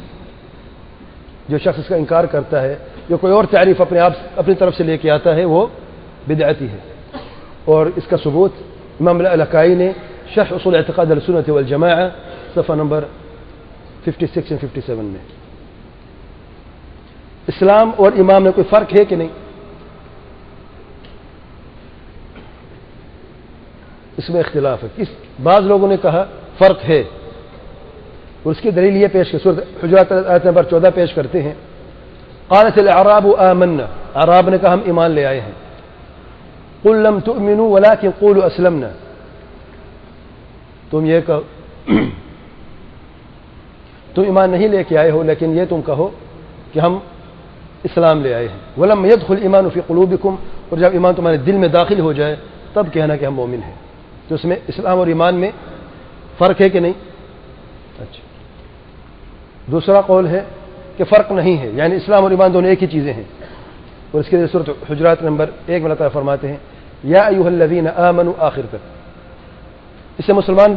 جو شخص اس کا انکار کرتا ہے یا کوئی اور تعریف اپنی طرف سے لے کے آتا ہے وہ بدعتی ہے. اور اس کا ثبوت امام الالکائی نے شرح اصول اعتقاد السنت والجماعہ صفحہ نمبر 56 اور 57 میں. اسلام اور ایمان میں کوئی فرق ہے کہ نہیں؟ اس میں اختلاف ہے. بعض لوگوں نے کہا فرق ہے، اور اس کی دلیل یہ پیش کی، سورۃ حجرات آیت نمبر 14 پیش کرتے ہیں. قالت الاعراب آمنا، اعراب نے کہا ہم ایمان لے آئے ہیں. قل لم تؤمنوا ولكن قولوا اسلمنا، تم یہ کہو تم ایمان نہیں لے کے آئے ہو، لیکن یہ تم کہو کہ ہم اسلام لے آئے ہیں. ولم يدخل الايمان في قلوبكم، اور جب ایمان تمہارے دل میں داخل ہو جائے تب کہنا کہ ہم مومن ہیں. تو اس میں اسلام اور ایمان میں فرق ہے کہ نہیں؟ اچھا. دوسرا قول ہے کہ فرق نہیں ہے، یعنی اسلام اور ایمان دونوں ایک ہی چیزیں ہیں. اور اس کے لیے سورۃ حجرات نمبر 1 میں اللہ تعالیٰ فرماتے ہیں یا ایھا الذین آمنوا، آخر تک. اس میں مسلمان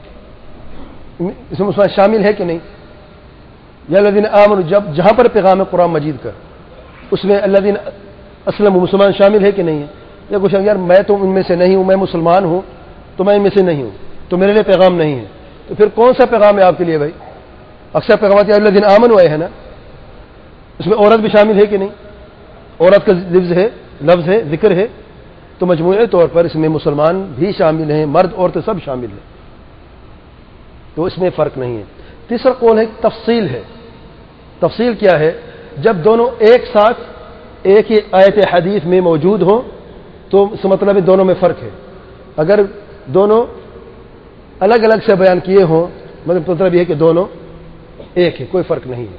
شامل ہے کہ نہیں؟ یا الذین آمنوا، جہاں پر پیغام ہے قرآن مجید کا، اس میں الذین اسلموا مسلمان شامل ہے کہ نہیں ہے؟ یا کچھ یار میں تو ان میں سے نہیں ہوں، میں مسلمان ہوں تو میں ان میں سے نہیں ہوں، تو میرے لیے پیغام نہیں ہے. تو پھر کون سا پیغام ہے آپ کے لیے بھائی؟ اکثر پیغامات یا الذین آمنوا ہے نا، اس میں عورت بھی شامل ہے کہ نہیں؟ عورت کا لفظ ہے، ذکر ہے. تو مجموعی طور پر اس میں مسلمان بھی شامل ہیں، مرد عورتیں سب شامل ہیں. تو اس میں فرق نہیں ہے. تیسرا قول ہے تفصیل ہے. تفصیل کیا ہے؟ جب دونوں ایک ساتھ ایک ہی آیت حدیث میں موجود ہوں تو اس مطلب ہے دونوں میں فرق ہے. اگر دونوں الگ الگ سے بیان کیے ہوں مطلب یہ ہے کہ دونوں ایک ہے، کوئی فرق نہیں ہے.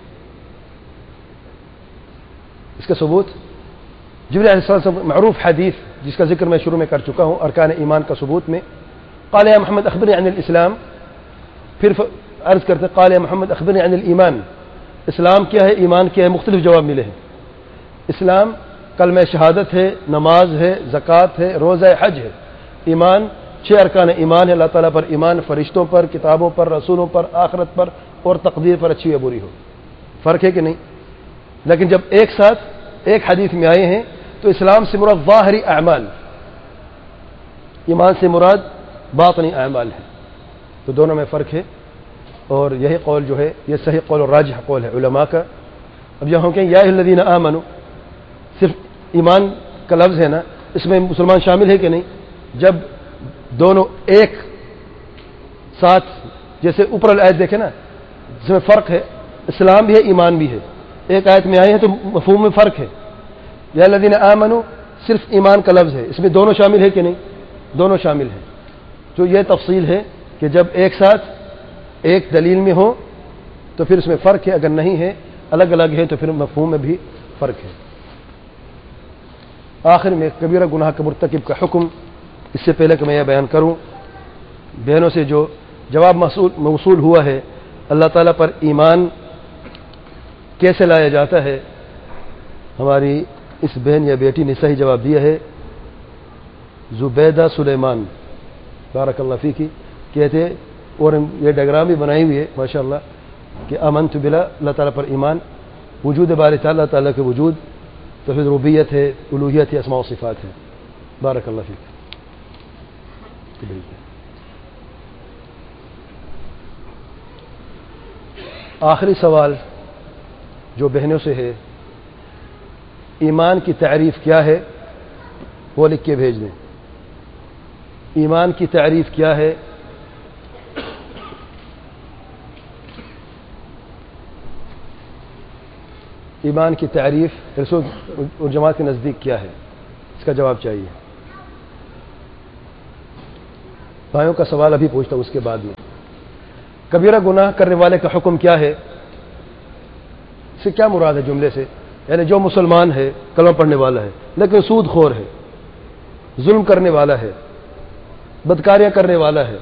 اس کا ثبوت جبریل علیہ السلام معروف حدیث جس کا ذکر میں شروع میں کر چکا ہوں ارکان ایمان کا ثبوت میں، قال یا محمد اخبرنی عن الاسلام، پھر عرض کرتے قال یا محمد اخبرنی عن الایمان، اسلام کیا ہے، ایمان کیا ہے؟ مختلف جواب ملے ہیں. اسلام کلمہ شہادت ہے، نماز ہے، زکوٰۃ ہے، روزہ حج ہے. ایمان 6 ارکان ایمان ہے، اللہ تعالیٰ پر ایمان، فرشتوں پر، کتابوں پر، رسولوں پر، آخرت پر اور تقدیر پر اچھی یا بری ہو. فرق ہے کہ نہیں؟ لیکن جب ایک ساتھ ایک حدیث میں آئے ہیں تو اسلام سے مراد ظاہری اعمال، ایمان سے مراد باطنی اعمال ہے. تو دونوں میں فرق ہے، اور یہی قول جو ہے یہ صحیح قول اور راجح قول ہے علماء کا. اب یہاں کہ یا الذین آمنوا صرف ایمان کا لفظ ہے نا، اس میں مسلمان شامل ہے کہ نہیں؟ جب دونوں ایک ساتھ، جیسے اوپر الآیت دیکھیں نا جس میں فرق ہے، اسلام بھی ہے ایمان بھی ہے، ایک آیت میں آئے ہیں تو مفہوم میں فرق ہے. یا الذین آمنوا صرف ایمان کا لفظ ہے، اس میں دونوں شامل ہے کہ نہیں؟ دونوں شامل ہیں. تو یہ تفصیل ہے کہ جب ایک ساتھ ایک دلیل میں ہو تو پھر اس میں فرق ہے، اگر نہیں ہے الگ الگ ہے تو پھر مفہوم میں بھی فرق ہے. آخر میں کبیرہ گناہ کا مرتکب کا حکم، اس سے پہلے کہ میں یہ بیان کروں، بہنوں سے جو جواب موصول ہوا ہے اللہ تعالیٰ پر ایمان کیسے لایا جاتا ہے، ہماری اس بہن یا بیٹی نے صحیح جواب دیا ہے. زبیدہ سلیمان بارک اللہ فیکی کہتے، اور یہ ڈائگرام بھی بنائی ہوئی ہے ماشاءاللہ کہ آمنت باللہ، اللہ تعالیٰ پر ایمان، وجود باری تعالیٰ، اللہ تعالیٰ کے وجود، توحید ربوبیت ہے، الوہیت ہے، اسماء و صفات ہے. بارک اللہ فیک. آخری سوال جو بہنوں سے ہے، ایمان کی تعریف کیا ہے وہ لکھ کے بھیج دیں. ایمان کی تعریف کیا ہے؟ ایمان کی تعریف رسول اور جماعت کے نزدیک کیا ہے؟ اس کا جواب چاہیے. بھائیوں کا سوال ابھی پوچھتا ہوں اس کے بعد میں. کبیرہ گناہ کرنے والے کا حکم کیا ہے؟ اس سے کیا مراد ہے جملے سے؟ یعنی جو مسلمان ہے، کلمہ پڑھنے والا ہے، لیکن سود خور ہے، ظلم کرنے والا ہے، بدکاریاں کرنے والا ہے،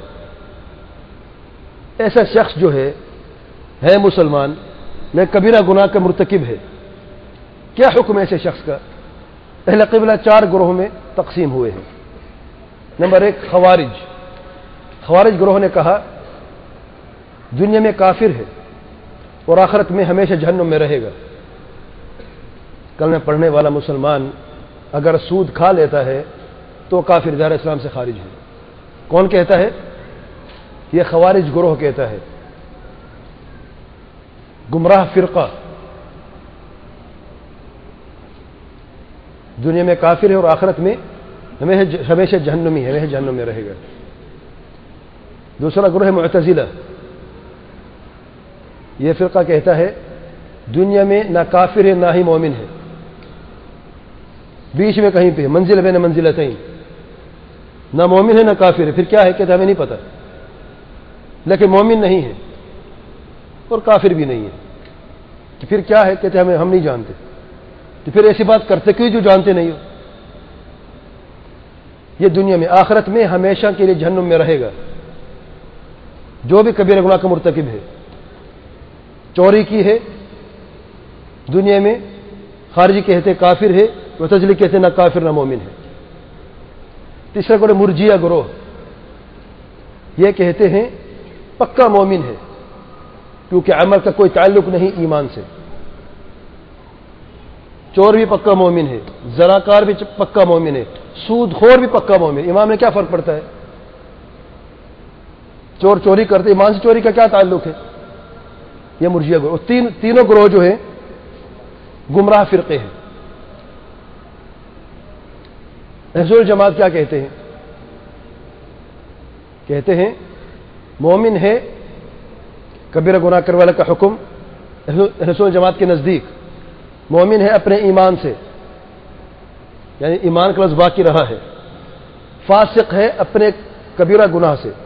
ایسا شخص جو ہے مسلمان لیکن کبیرہ گناہ کا مرتکب ہے، کیا حکم ہے ایسے شخص کا؟ اہل قبلہ 4 گروہوں میں تقسیم ہوئے ہیں. نمبر 1 خوارج گروہ نے کہا دنیا میں کافر ہے اور آخرت میں ہمیشہ جہنم میں رہے گا. کلمہ پڑھنے والا مسلمان اگر سود کھا لیتا ہے تو کافر دائرہ اسلام سے خارج ہے. کون کہتا ہے؟ یہ خوارج گروہ کہتا ہے، گمراہ فرقہ. دنیا میں کافر ہے اور آخرت میں ہمیشہ جہنمی ہے، ہمیشہ جہنم میں رہے گا. دوسرا گروہ معتزلہ. یہ فرقہ کہتا ہے دنیا میں نہ کافر ہے نہ ہی مومن ہے، بیچ میں کہیں پہ منزل بین منزلتین، نہ مومن ہے نہ کافر ہے. پھر کیا ہے؟ کہتے ہمیں نہیں پتہ، لیکن مومن نہیں ہے اور کافر بھی نہیں ہے. تو پھر کیا ہے؟ کہتے ہم نہیں جانتے. تو پھر ایسی بات کرتے کیوں جو جانتے نہیں ہو؟ یہ دنیا میں، آخرت میں ہمیشہ کے لیے جہنم میں رہے گا جو بھی کبیرہ گناہ کا مرتکب ہے. چوری کی ہے دنیا میں، خارجی کہتے کافر ہے، معتزلی کہتے نہ کافر نہ مومن ہے. تیسرا گروہ مرجیہ گروہ، یہ کہتے ہیں پکا مومن ہے کیونکہ عمل کا کوئی تعلق نہیں ایمان سے. چور بھی پکا مومن ہے، زناکار بھی پکا مومن ہے، سود خور بھی پکا مومن ہے. ایمان میں کیا فرق پڑتا ہے؟ چور چوری کرتے، ایمان سے چوری کا کیا تعلق ہے؟ یہ مرجیہ گروہ. تینوں گروہ جو ہیں گمراہ فرقے ہیں. رسول جماعت کیا کہتے ہیں؟ کہتے ہیں مومن ہے، کبیرہ گناہ کرنے والے کا حکم رسول جماعت کے نزدیک مومن ہے اپنے ایمان سے، یعنی ایمان کا لفظ باقی رہا ہے. فاسق ہے اپنے کبیرہ گناہ سے،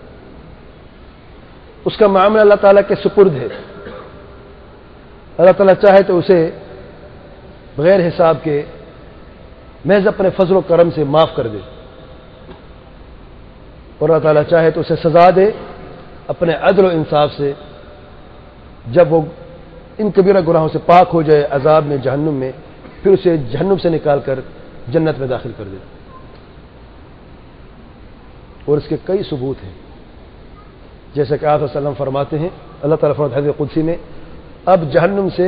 اس کا معاملہ اللہ تعالیٰ کے سپرد ہے. اللہ تعالیٰ چاہے تو اسے بغیر حساب کے محض اپنے فضل و کرم سے معاف کر دے، اور اللہ تعالیٰ چاہے تو اسے سزا دے اپنے عدل و انصاف سے. جب وہ ان کبیرہ گناہوں سے پاک ہو جائے عذاب میں، جہنم میں، پھر اسے جہنم سے نکال کر جنت میں داخل کر دے. اور اس کے کئی ثبوت ہیں، جیسا کہ آپ صلی اللہ علیہ وسلم فرماتے ہیں، اللہ تعالیٰ فرماتے ہیں حدیث قدسی میں، اب جہنم سے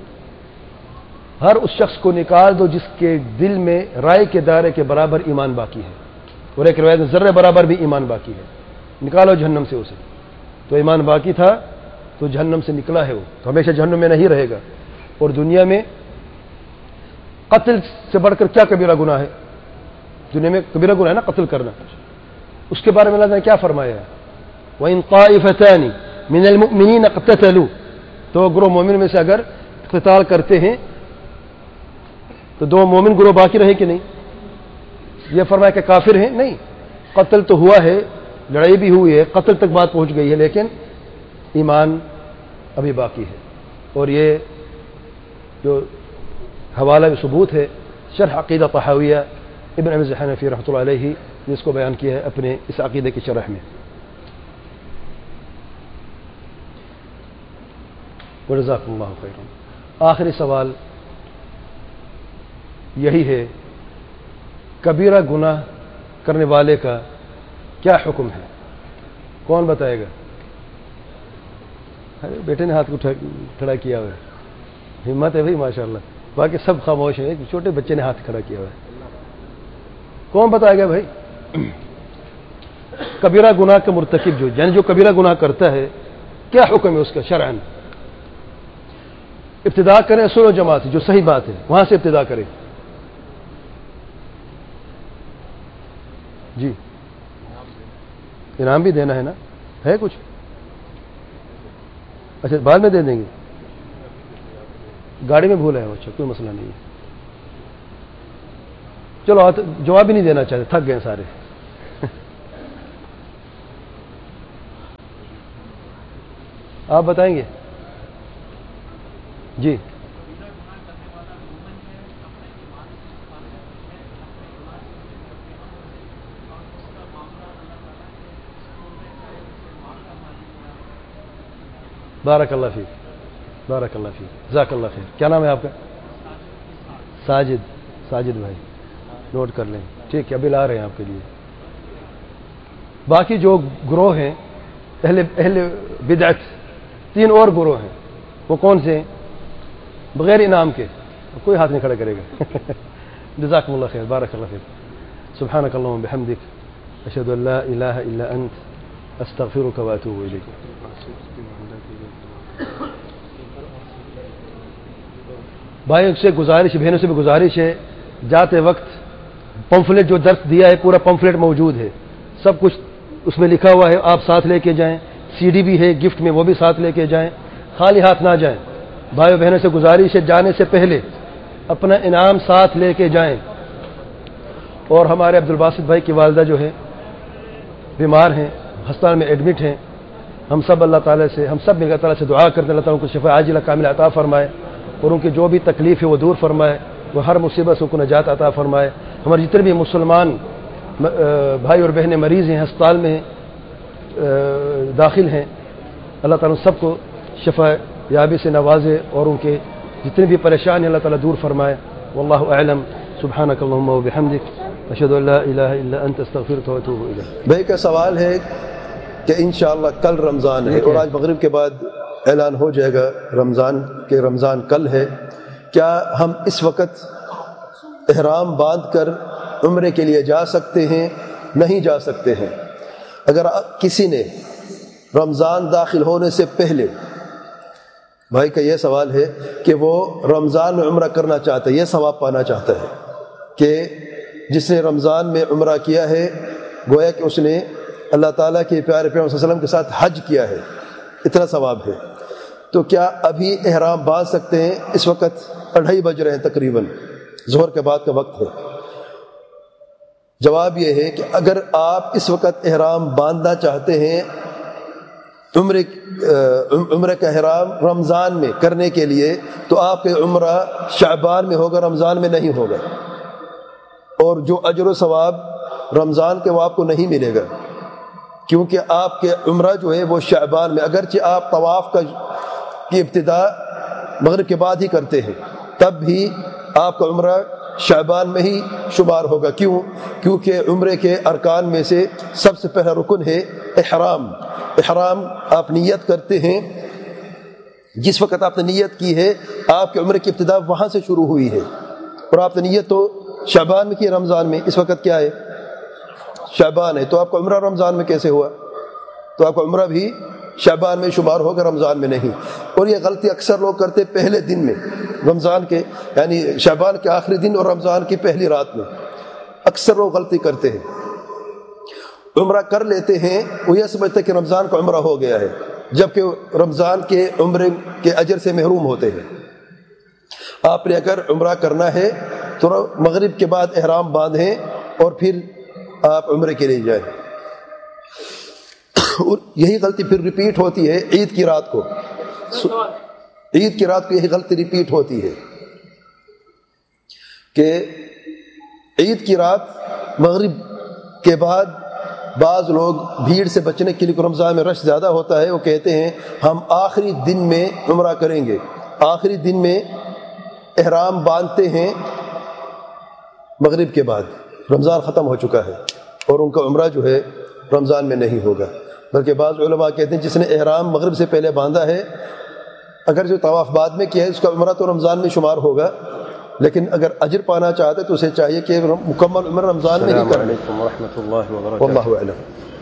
ہر اس شخص کو نکال دو جس کے دل میں رائے کے دائرے کے برابر ایمان باقی ہے، اور ایک روایت میں ذرے برابر بھی ایمان باقی ہے. نکالو جہنم سے اسے. تو ایمان باقی تھا تو جہنم سے نکلا ہے، وہ تو ہمیشہ جہنم میں نہیں رہے گا. اور دنیا میں قتل سے بڑھ کر کیا کبیرہ گناہ ہے؟ دنیا میں کبیرہ گناہ ہے نا قتل کرنا. اس کے بارے میں اللہ نے کیا فرمایا ہے؟ وَإِن طَائِفَتَانِ مِنَ الْمُؤْمِنِينَ اقْتَتَلُوا. تو گروہ مومن میں سے اگر قتال کرتے ہیں تو 2 مومن گروہ باقی رہے کہ نہیں؟ یہ فرمایا کہ کافر ہیں؟ نہیں، قتل تو ہوا ہے، لڑائی بھی ہوئی ہے، قتل تک بات پہنچ گئی ہے، لیکن ایمان ابھی باقی ہے. اور یہ جو حوالہ ثبوت ہے شرح عقیدہ طحاویہ ابن ابی الحنفی رحمۃ اللہ علیہ جس کو بیان کیا ہے اپنے اس عقیدے کی شرح میں. وجزاکم اللہ خیرا. آخری سوال یہی ہے، کبیرہ گناہ کرنے والے کا کیا حکم ہے؟ کون بتائے گا؟ بیٹے نے ہاتھ کو کھڑا کیا ہوا ہے، ہمت ہے بھائی ماشاءاللہ. باقی سب خاموش ہیں، ایک چھوٹے بچے نے ہاتھ کھڑا کیا ہوا ہے. کون بتائے گا بھائی؟ کبیرہ گناہ کا مرتکب یعنی جو کبیرہ گناہ کرتا ہے کیا حکم ہے اس کا شرعاً؟ ابتدا کریں اصول و جماعت جو صحیح بات ہے وہاں سے ابتدا کریں. جی انعام بھی دینا ہے نا؟ ہے کچھ؟ اچھا بعد میں دے دیں گے. گاڑی میں بھولا ہے اچھا کوئی مسئلہ نہیں ہے. چلو جواب ہی نہیں دینا چاہتے, تھک گئے سارے. آپ بتائیں گے جی. بارک اللہ فیک, بارک اللہ فیک, جزاک اللہ خیر. کیا نام ہے آپ کا؟ ساجد. ساجد بھائی نوٹ کر لیں, ٹھیک ہے, ابھی لا رہے ہیں آپ کے لیے. باقی جو گروہ ہیں اہل بدعت, 3 اور گروہ ہیں, وہ کون سے ہیں؟ بغیر انعام کے, کوئی ہاتھ نہیں کھڑا کرے گا. جزاکم اللہ خیر, بارک اللہ فیک. سبحانک اللہم بحمدک, اشہد ان لا الہ الا انت, استغفرک واتوب الیک. بھائیوں سے گزارش, بہنوں سے بھی گزارش ہے, جاتے وقت پمفلیٹ جو درس دیا ہے پورا پمفلیٹ موجود ہے, سب کچھ اس میں لکھا ہوا ہے, آپ ساتھ لے کے جائیں. CD بھی ہے گفٹ میں, وہ بھی ساتھ لے کے جائیں, خالی ہاتھ نہ جائیں. بھائیوں بہنوں سے گزارش ہے جانے سے پہلے اپنا انعام ساتھ لے کے جائیں. اور ہمارے عبدالباسط بھائی کی والدہ جو ہے بیمار ہیں, ہسپتال میں ایڈمٹ ہیں. ہم سب اللہ تعالیٰ سے, ہم سب اللہ تعالیٰ سے دعا کرتے ہیں اللہ تعالیٰ کو شفا عاجلہ کاملہ عطا فرمائے, اور ان کی جو بھی تکلیف ہے وہ دور فرمائے, وہ ہر مصیبت سے ان کو نجات عطا فرمائے. ہمارے جتنے بھی مسلمان بھائی اور بہنیں مریض ہیں, ہسپتال میں داخل ہیں, اللہ تعالیٰ سب کو شفا یابی سے نوازے, اور ان کے جتنے بھی پریشان ہیں اللہ تعالیٰ دور فرمائے. واللہ اعلم. سبحانک اللہم و بحمدک, اشہد ان لا الہ الا انت, استغفرک و اتوب الیک. بھائی کا سوال ہے کہ انشاءاللہ کل رمضان ہے, اور آج مغرب کے بعد اعلان ہو جائے گا رمضان کہ رمضان کل ہے. کیا ہم اس وقت احرام باندھ کر عمرے کے لیے جا سکتے ہیں؟ نہیں جا سکتے ہیں. اگر کسی نے رمضان داخل ہونے سے پہلے, بھائی کا یہ سوال ہے کہ وہ رمضان میں عمرہ کرنا چاہتا ہے, یہ ثواب پانا چاہتا ہے کہ جس نے رمضان میں عمرہ کیا ہے گویا کہ اس نے اللہ تعالیٰ کے پیارے پیغمبر صلی اللہ علیہ وسلم کے ساتھ حج کیا ہے, اتنا ثواب ہے. تو کیا ابھی احرام باندھ سکتے ہیں؟ اس وقت 2:30 بج رہے ہیں, تقریباً ظہر کے بعد کا وقت ہے. جواب یہ ہے کہ اگر آپ اس وقت احرام باندھنا چاہتے ہیں, عمرے کا احرام رمضان میں کرنے کے لیے, تو آپ کے عمرہ شعبان میں ہوگا, رمضان میں نہیں ہوگا. اور جو اجر و ثواب رمضان کے وہ آپ کو نہیں ملے گا, کیونکہ آپ کے عمرہ جو ہے وہ شعبان میں, اگرچہ آپ طواف کی ابتدا مغرب کے بعد ہی کرتے ہیں, تب بھی آپ کا عمرہ شعبان میں ہی شمار ہوگا. کیونکہ عمرے کے ارکان میں سے سب سے پہلا رکن ہے احرام. احرام آپ نیت کرتے ہیں, جس وقت آپ نے نیت کی ہے آپ کے عمرے کی ابتدا وہاں سے شروع ہوئی ہے, اور آپ نے نیت تو شعبان میں کی, رمضان میں. اس وقت کیا ہے؟ شعبان ہے. تو آپ کا عمرہ رمضان میں کیسے ہوا؟ تو آپ کا عمرہ بھی شعبان میں شمار ہوگا, رمضان میں نہیں. اور یہ غلطی اکثر لوگ کرتے پہلے دن میں رمضان کے, یعنی شعبان کے آخری دن اور رمضان کی پہلی رات میں, اکثر لوگ غلطی کرتے ہیں. عمرہ کر لیتے ہیں, وہ یہ سمجھتے کہ رمضان کا عمرہ ہو گیا ہے, جبکہ رمضان کے عمرے کے اجر سے محروم ہوتے ہیں. آپ نے اگر عمرہ کرنا ہے تو مغرب کے بعد احرام باندھیں اور پھر آپ عمرے کے لیے جائیں. اور یہی غلطی پھر ریپیٹ ہوتی ہے عید کی رات کو. عید کی رات کو یہی غلطی ریپیٹ ہوتی ہے کہ عید کی رات مغرب کے بعد بعض لوگ بھیڑ سے بچنے کے لیے, رمضان میں رش زیادہ ہوتا ہے, وہ کہتے ہیں ہم آخری دن میں عمرہ کریں گے. آخری دن میں احرام باندھتے ہیں مغرب کے بعد, رمضان ختم ہو چکا ہے, اور ان کا عمرہ جو ہے رمضان میں نہیں ہوگا. بلکہ بعض علماء کہتے ہیں جس نے احرام مغرب سے پہلے باندھا ہے, اگر جو طواف بعد میں کیا ہے اس کا عمرہ تو رمضان میں شمار ہوگا, لیکن اگر اجر پانا چاہتے تو اسے چاہیے کہ مکمل عمر رمضان میں ہی کریں. السلام علیکم ورحمۃ اللہ وبرکاتہ. واللہ اعلم.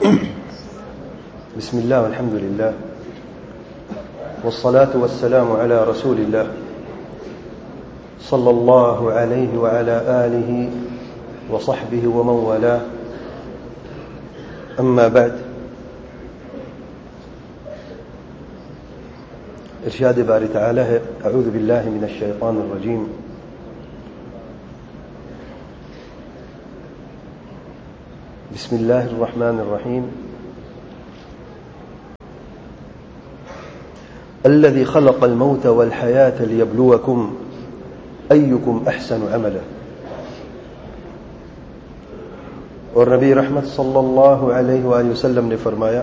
بسم اللہ والحمد للہ والصلاة والسلام على رسول اللہ صلی اللہ علیہ وعلى آلہ وصحبہ ومن والاه. اما بعد, ارشاد باری تعالی ہے اعوذ باللہ من الشیطان الرجیم بسم اللہ الرحمن الرحیم الذي خلق الموت والحياة ليبلوكم أيكم أحسن عملا. اور نبی رحمت صلی اللہ علیہ وآلہ وسلم نے فرمایا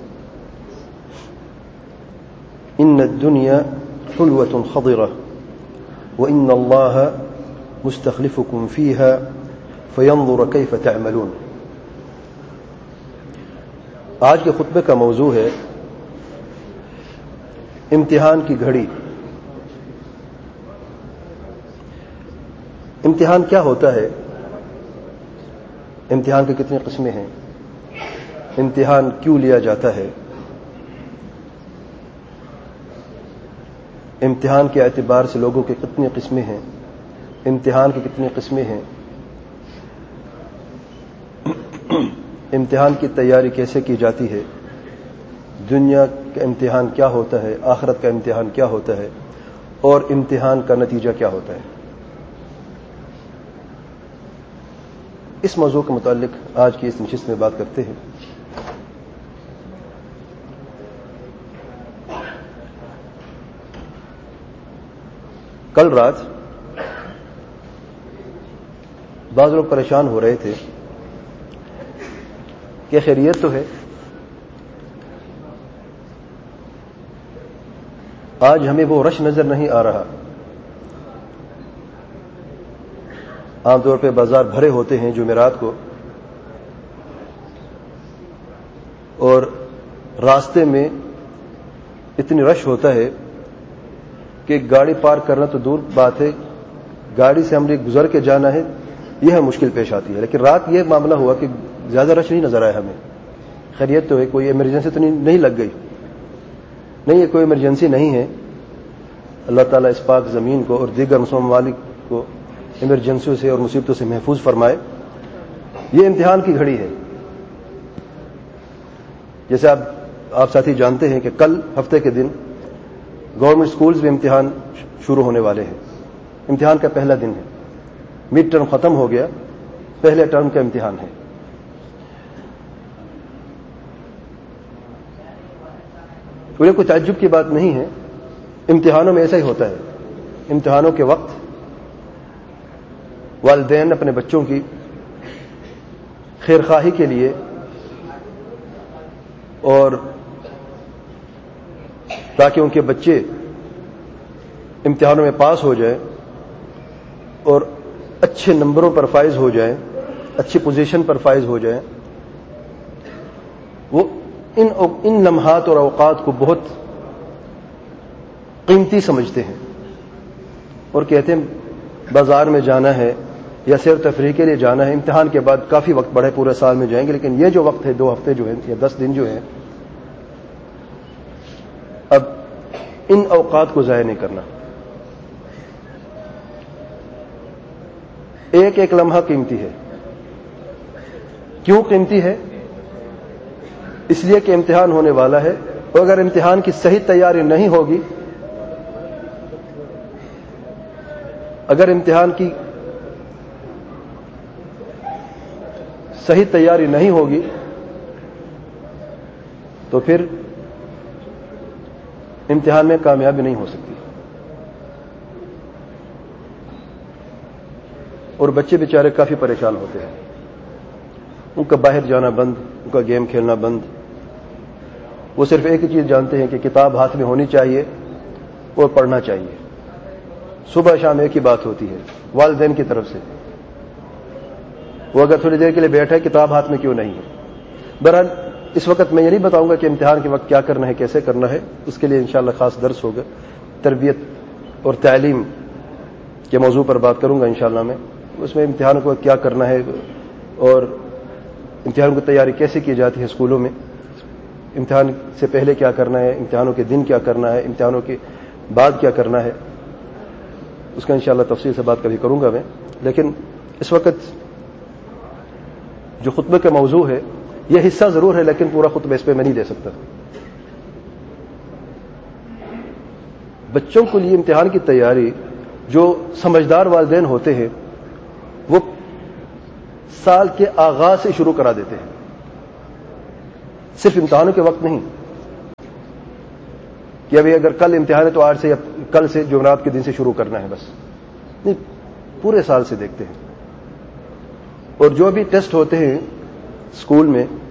ان الدنيا حلوة خضرة وإن الله مستخلفكم فيها فينظر كيف تعملون. آج کے خطبے کا موضوع ہے امتحان کی گھڑی. امتحان کیا ہوتا ہے؟ امتحان کی کتنی قسمیں ہیں؟ امتحان کیوں لیا جاتا ہے؟ امتحان کے اعتبار سے لوگوں کی کتنی قسمیں ہیں؟ امتحان کی کتنی قسمیں ہیں؟ امتحان کی تیاری کیسے کی جاتی ہے؟ دنیا کا امتحان کیا ہوتا ہے؟ آخرت کا امتحان کیا ہوتا ہے؟ اور امتحان کا نتیجہ کیا ہوتا ہے؟ اس موضوع کے متعلق آج کی اس نشست میں بات کرتے ہیں. کل رات بعض لوگ پریشان ہو رہے تھے کہ خیریت تو ہے، آج ہمیں وہ رش نظر نہیں آ رہا. عام طور پہ بازار بھرے ہوتے ہیں جمعرات کو، اور راستے میں اتنی رش ہوتا ہے کہ گاڑی پارک کرنا تو دور بات ہے، گاڑی سے ہم نے گزر کے جانا ہے، یہ مشکل پیش آتی ہے. لیکن رات یہ معاملہ ہوا کہ زیادہ رش نہیں نظر آیا ہمیں. خیریت تو ہے، کوئی ایمرجنسی تو نہیں لگ گئی؟ نہیں، یہ کوئی ایمرجنسی نہیں ہے. اللہ تعالیٰ اس پاک زمین کو اور دیگر مسلمان ممالک کو ایمرجنسیوں سے اور مصیبتوں سے محفوظ فرمائے. یہ امتحان کی گھڑی ہے. جیسے آپ ساتھی جانتے ہیں کہ کل ہفتے کے دن گورنمنٹ سکولز میں امتحان شروع ہونے والے ہیں. امتحان کا پہلا دن ہے، مڈ ٹرم ختم ہو گیا، پہلے ٹرم کا امتحان ہے. تو یہ کوئی تعجب کی بات نہیں ہے، امتحانوں میں ایسا ہی ہوتا ہے. امتحانوں کے وقت والدین اپنے بچوں کی خیرخواہی کے لیے اور تاکہ ان کے بچے امتحانوں میں پاس ہو جائیں اور اچھے نمبروں پر فائز ہو جائیں، اچھی پوزیشن پر فائز ہو جائیں، وہ ان لمحات اور اوقات کو بہت قیمتی سمجھتے ہیں اور کہتے ہیں بازار میں جانا ہے یا سیر تفریح کے لیے جانا ہے، امتحان کے بعد کافی وقت بڑھے، پورے سال میں جائیں گے، لیکن یہ جو وقت ہے 2 ہفتے جو ہیں یا 10 دن جو ہیں، اب ان اوقات کو ضائع نہیں کرنا. ایک ایک لمحہ قیمتی ہے. کیوں قیمتی ہے؟ اس لیے کہ امتحان ہونے والا ہے، اور اگر امتحان کی صحیح تیاری نہیں ہوگی، اگر امتحان کی صحیح تیاری نہیں ہوگی تو پھر امتحان میں کامیابی نہیں ہو سکتی. اور بچے بیچارے کافی پریشان ہوتے ہیں، ان کا باہر جانا بند، ان کا گیم کھیلنا بند. وہ صرف ایک ہی چیز جانتے ہیں کہ کتاب ہاتھ میں ہونی چاہیے اور پڑھنا چاہیے. صبح شام ایک ہی بات ہوتی ہے والدین کی طرف سے، وہ اگر تھوڑی دیر کے لیے بیٹھے کتاب ہاتھ میں کیوں نہیں ہے. بہرحال اس وقت میں یہ نہیں بتاؤں گا کہ امتحان کے وقت کیا کرنا ہے، کیسے کرنا ہے، اس کے لیے انشاءاللہ خاص درس ہوگا. تربیت اور تعلیم کے موضوع پر بات کروں گا انشاءاللہ میں. اس میں امتحان کو کیا کرنا ہے اور امتحان کی تیاری کیسے کی جاتی ہے اسکولوں میں، امتحان سے پہلے کیا کرنا ہے، امتحانوں کے دن کیا کرنا ہے، امتحانوں کے بعد کیا کرنا ہے، اس کا انشاءاللہ تفصیل سے بات کبھی کروں گا میں. لیکن اس وقت جو خطبے کا موضوع ہے یہ حصہ ضرور ہے، لیکن پورا خطبہ اس پہ میں نہیں دے سکتا. بچوں کے لیے امتحان کی تیاری جو سمجھدار والدین ہوتے ہیں وہ سال کے آغاز سے شروع کرا دیتے ہیں، صرف امتحانوں کے وقت نہیں کہ ابھی اگر کل امتحان ہے تو آج سے یا کل سے جمعرات کے دن سے شروع کرنا ہے، بس نہیں، پورے سال سے دیکھتے ہیں. اور جو بھی ٹیسٹ ہوتے ہیں اسکول میں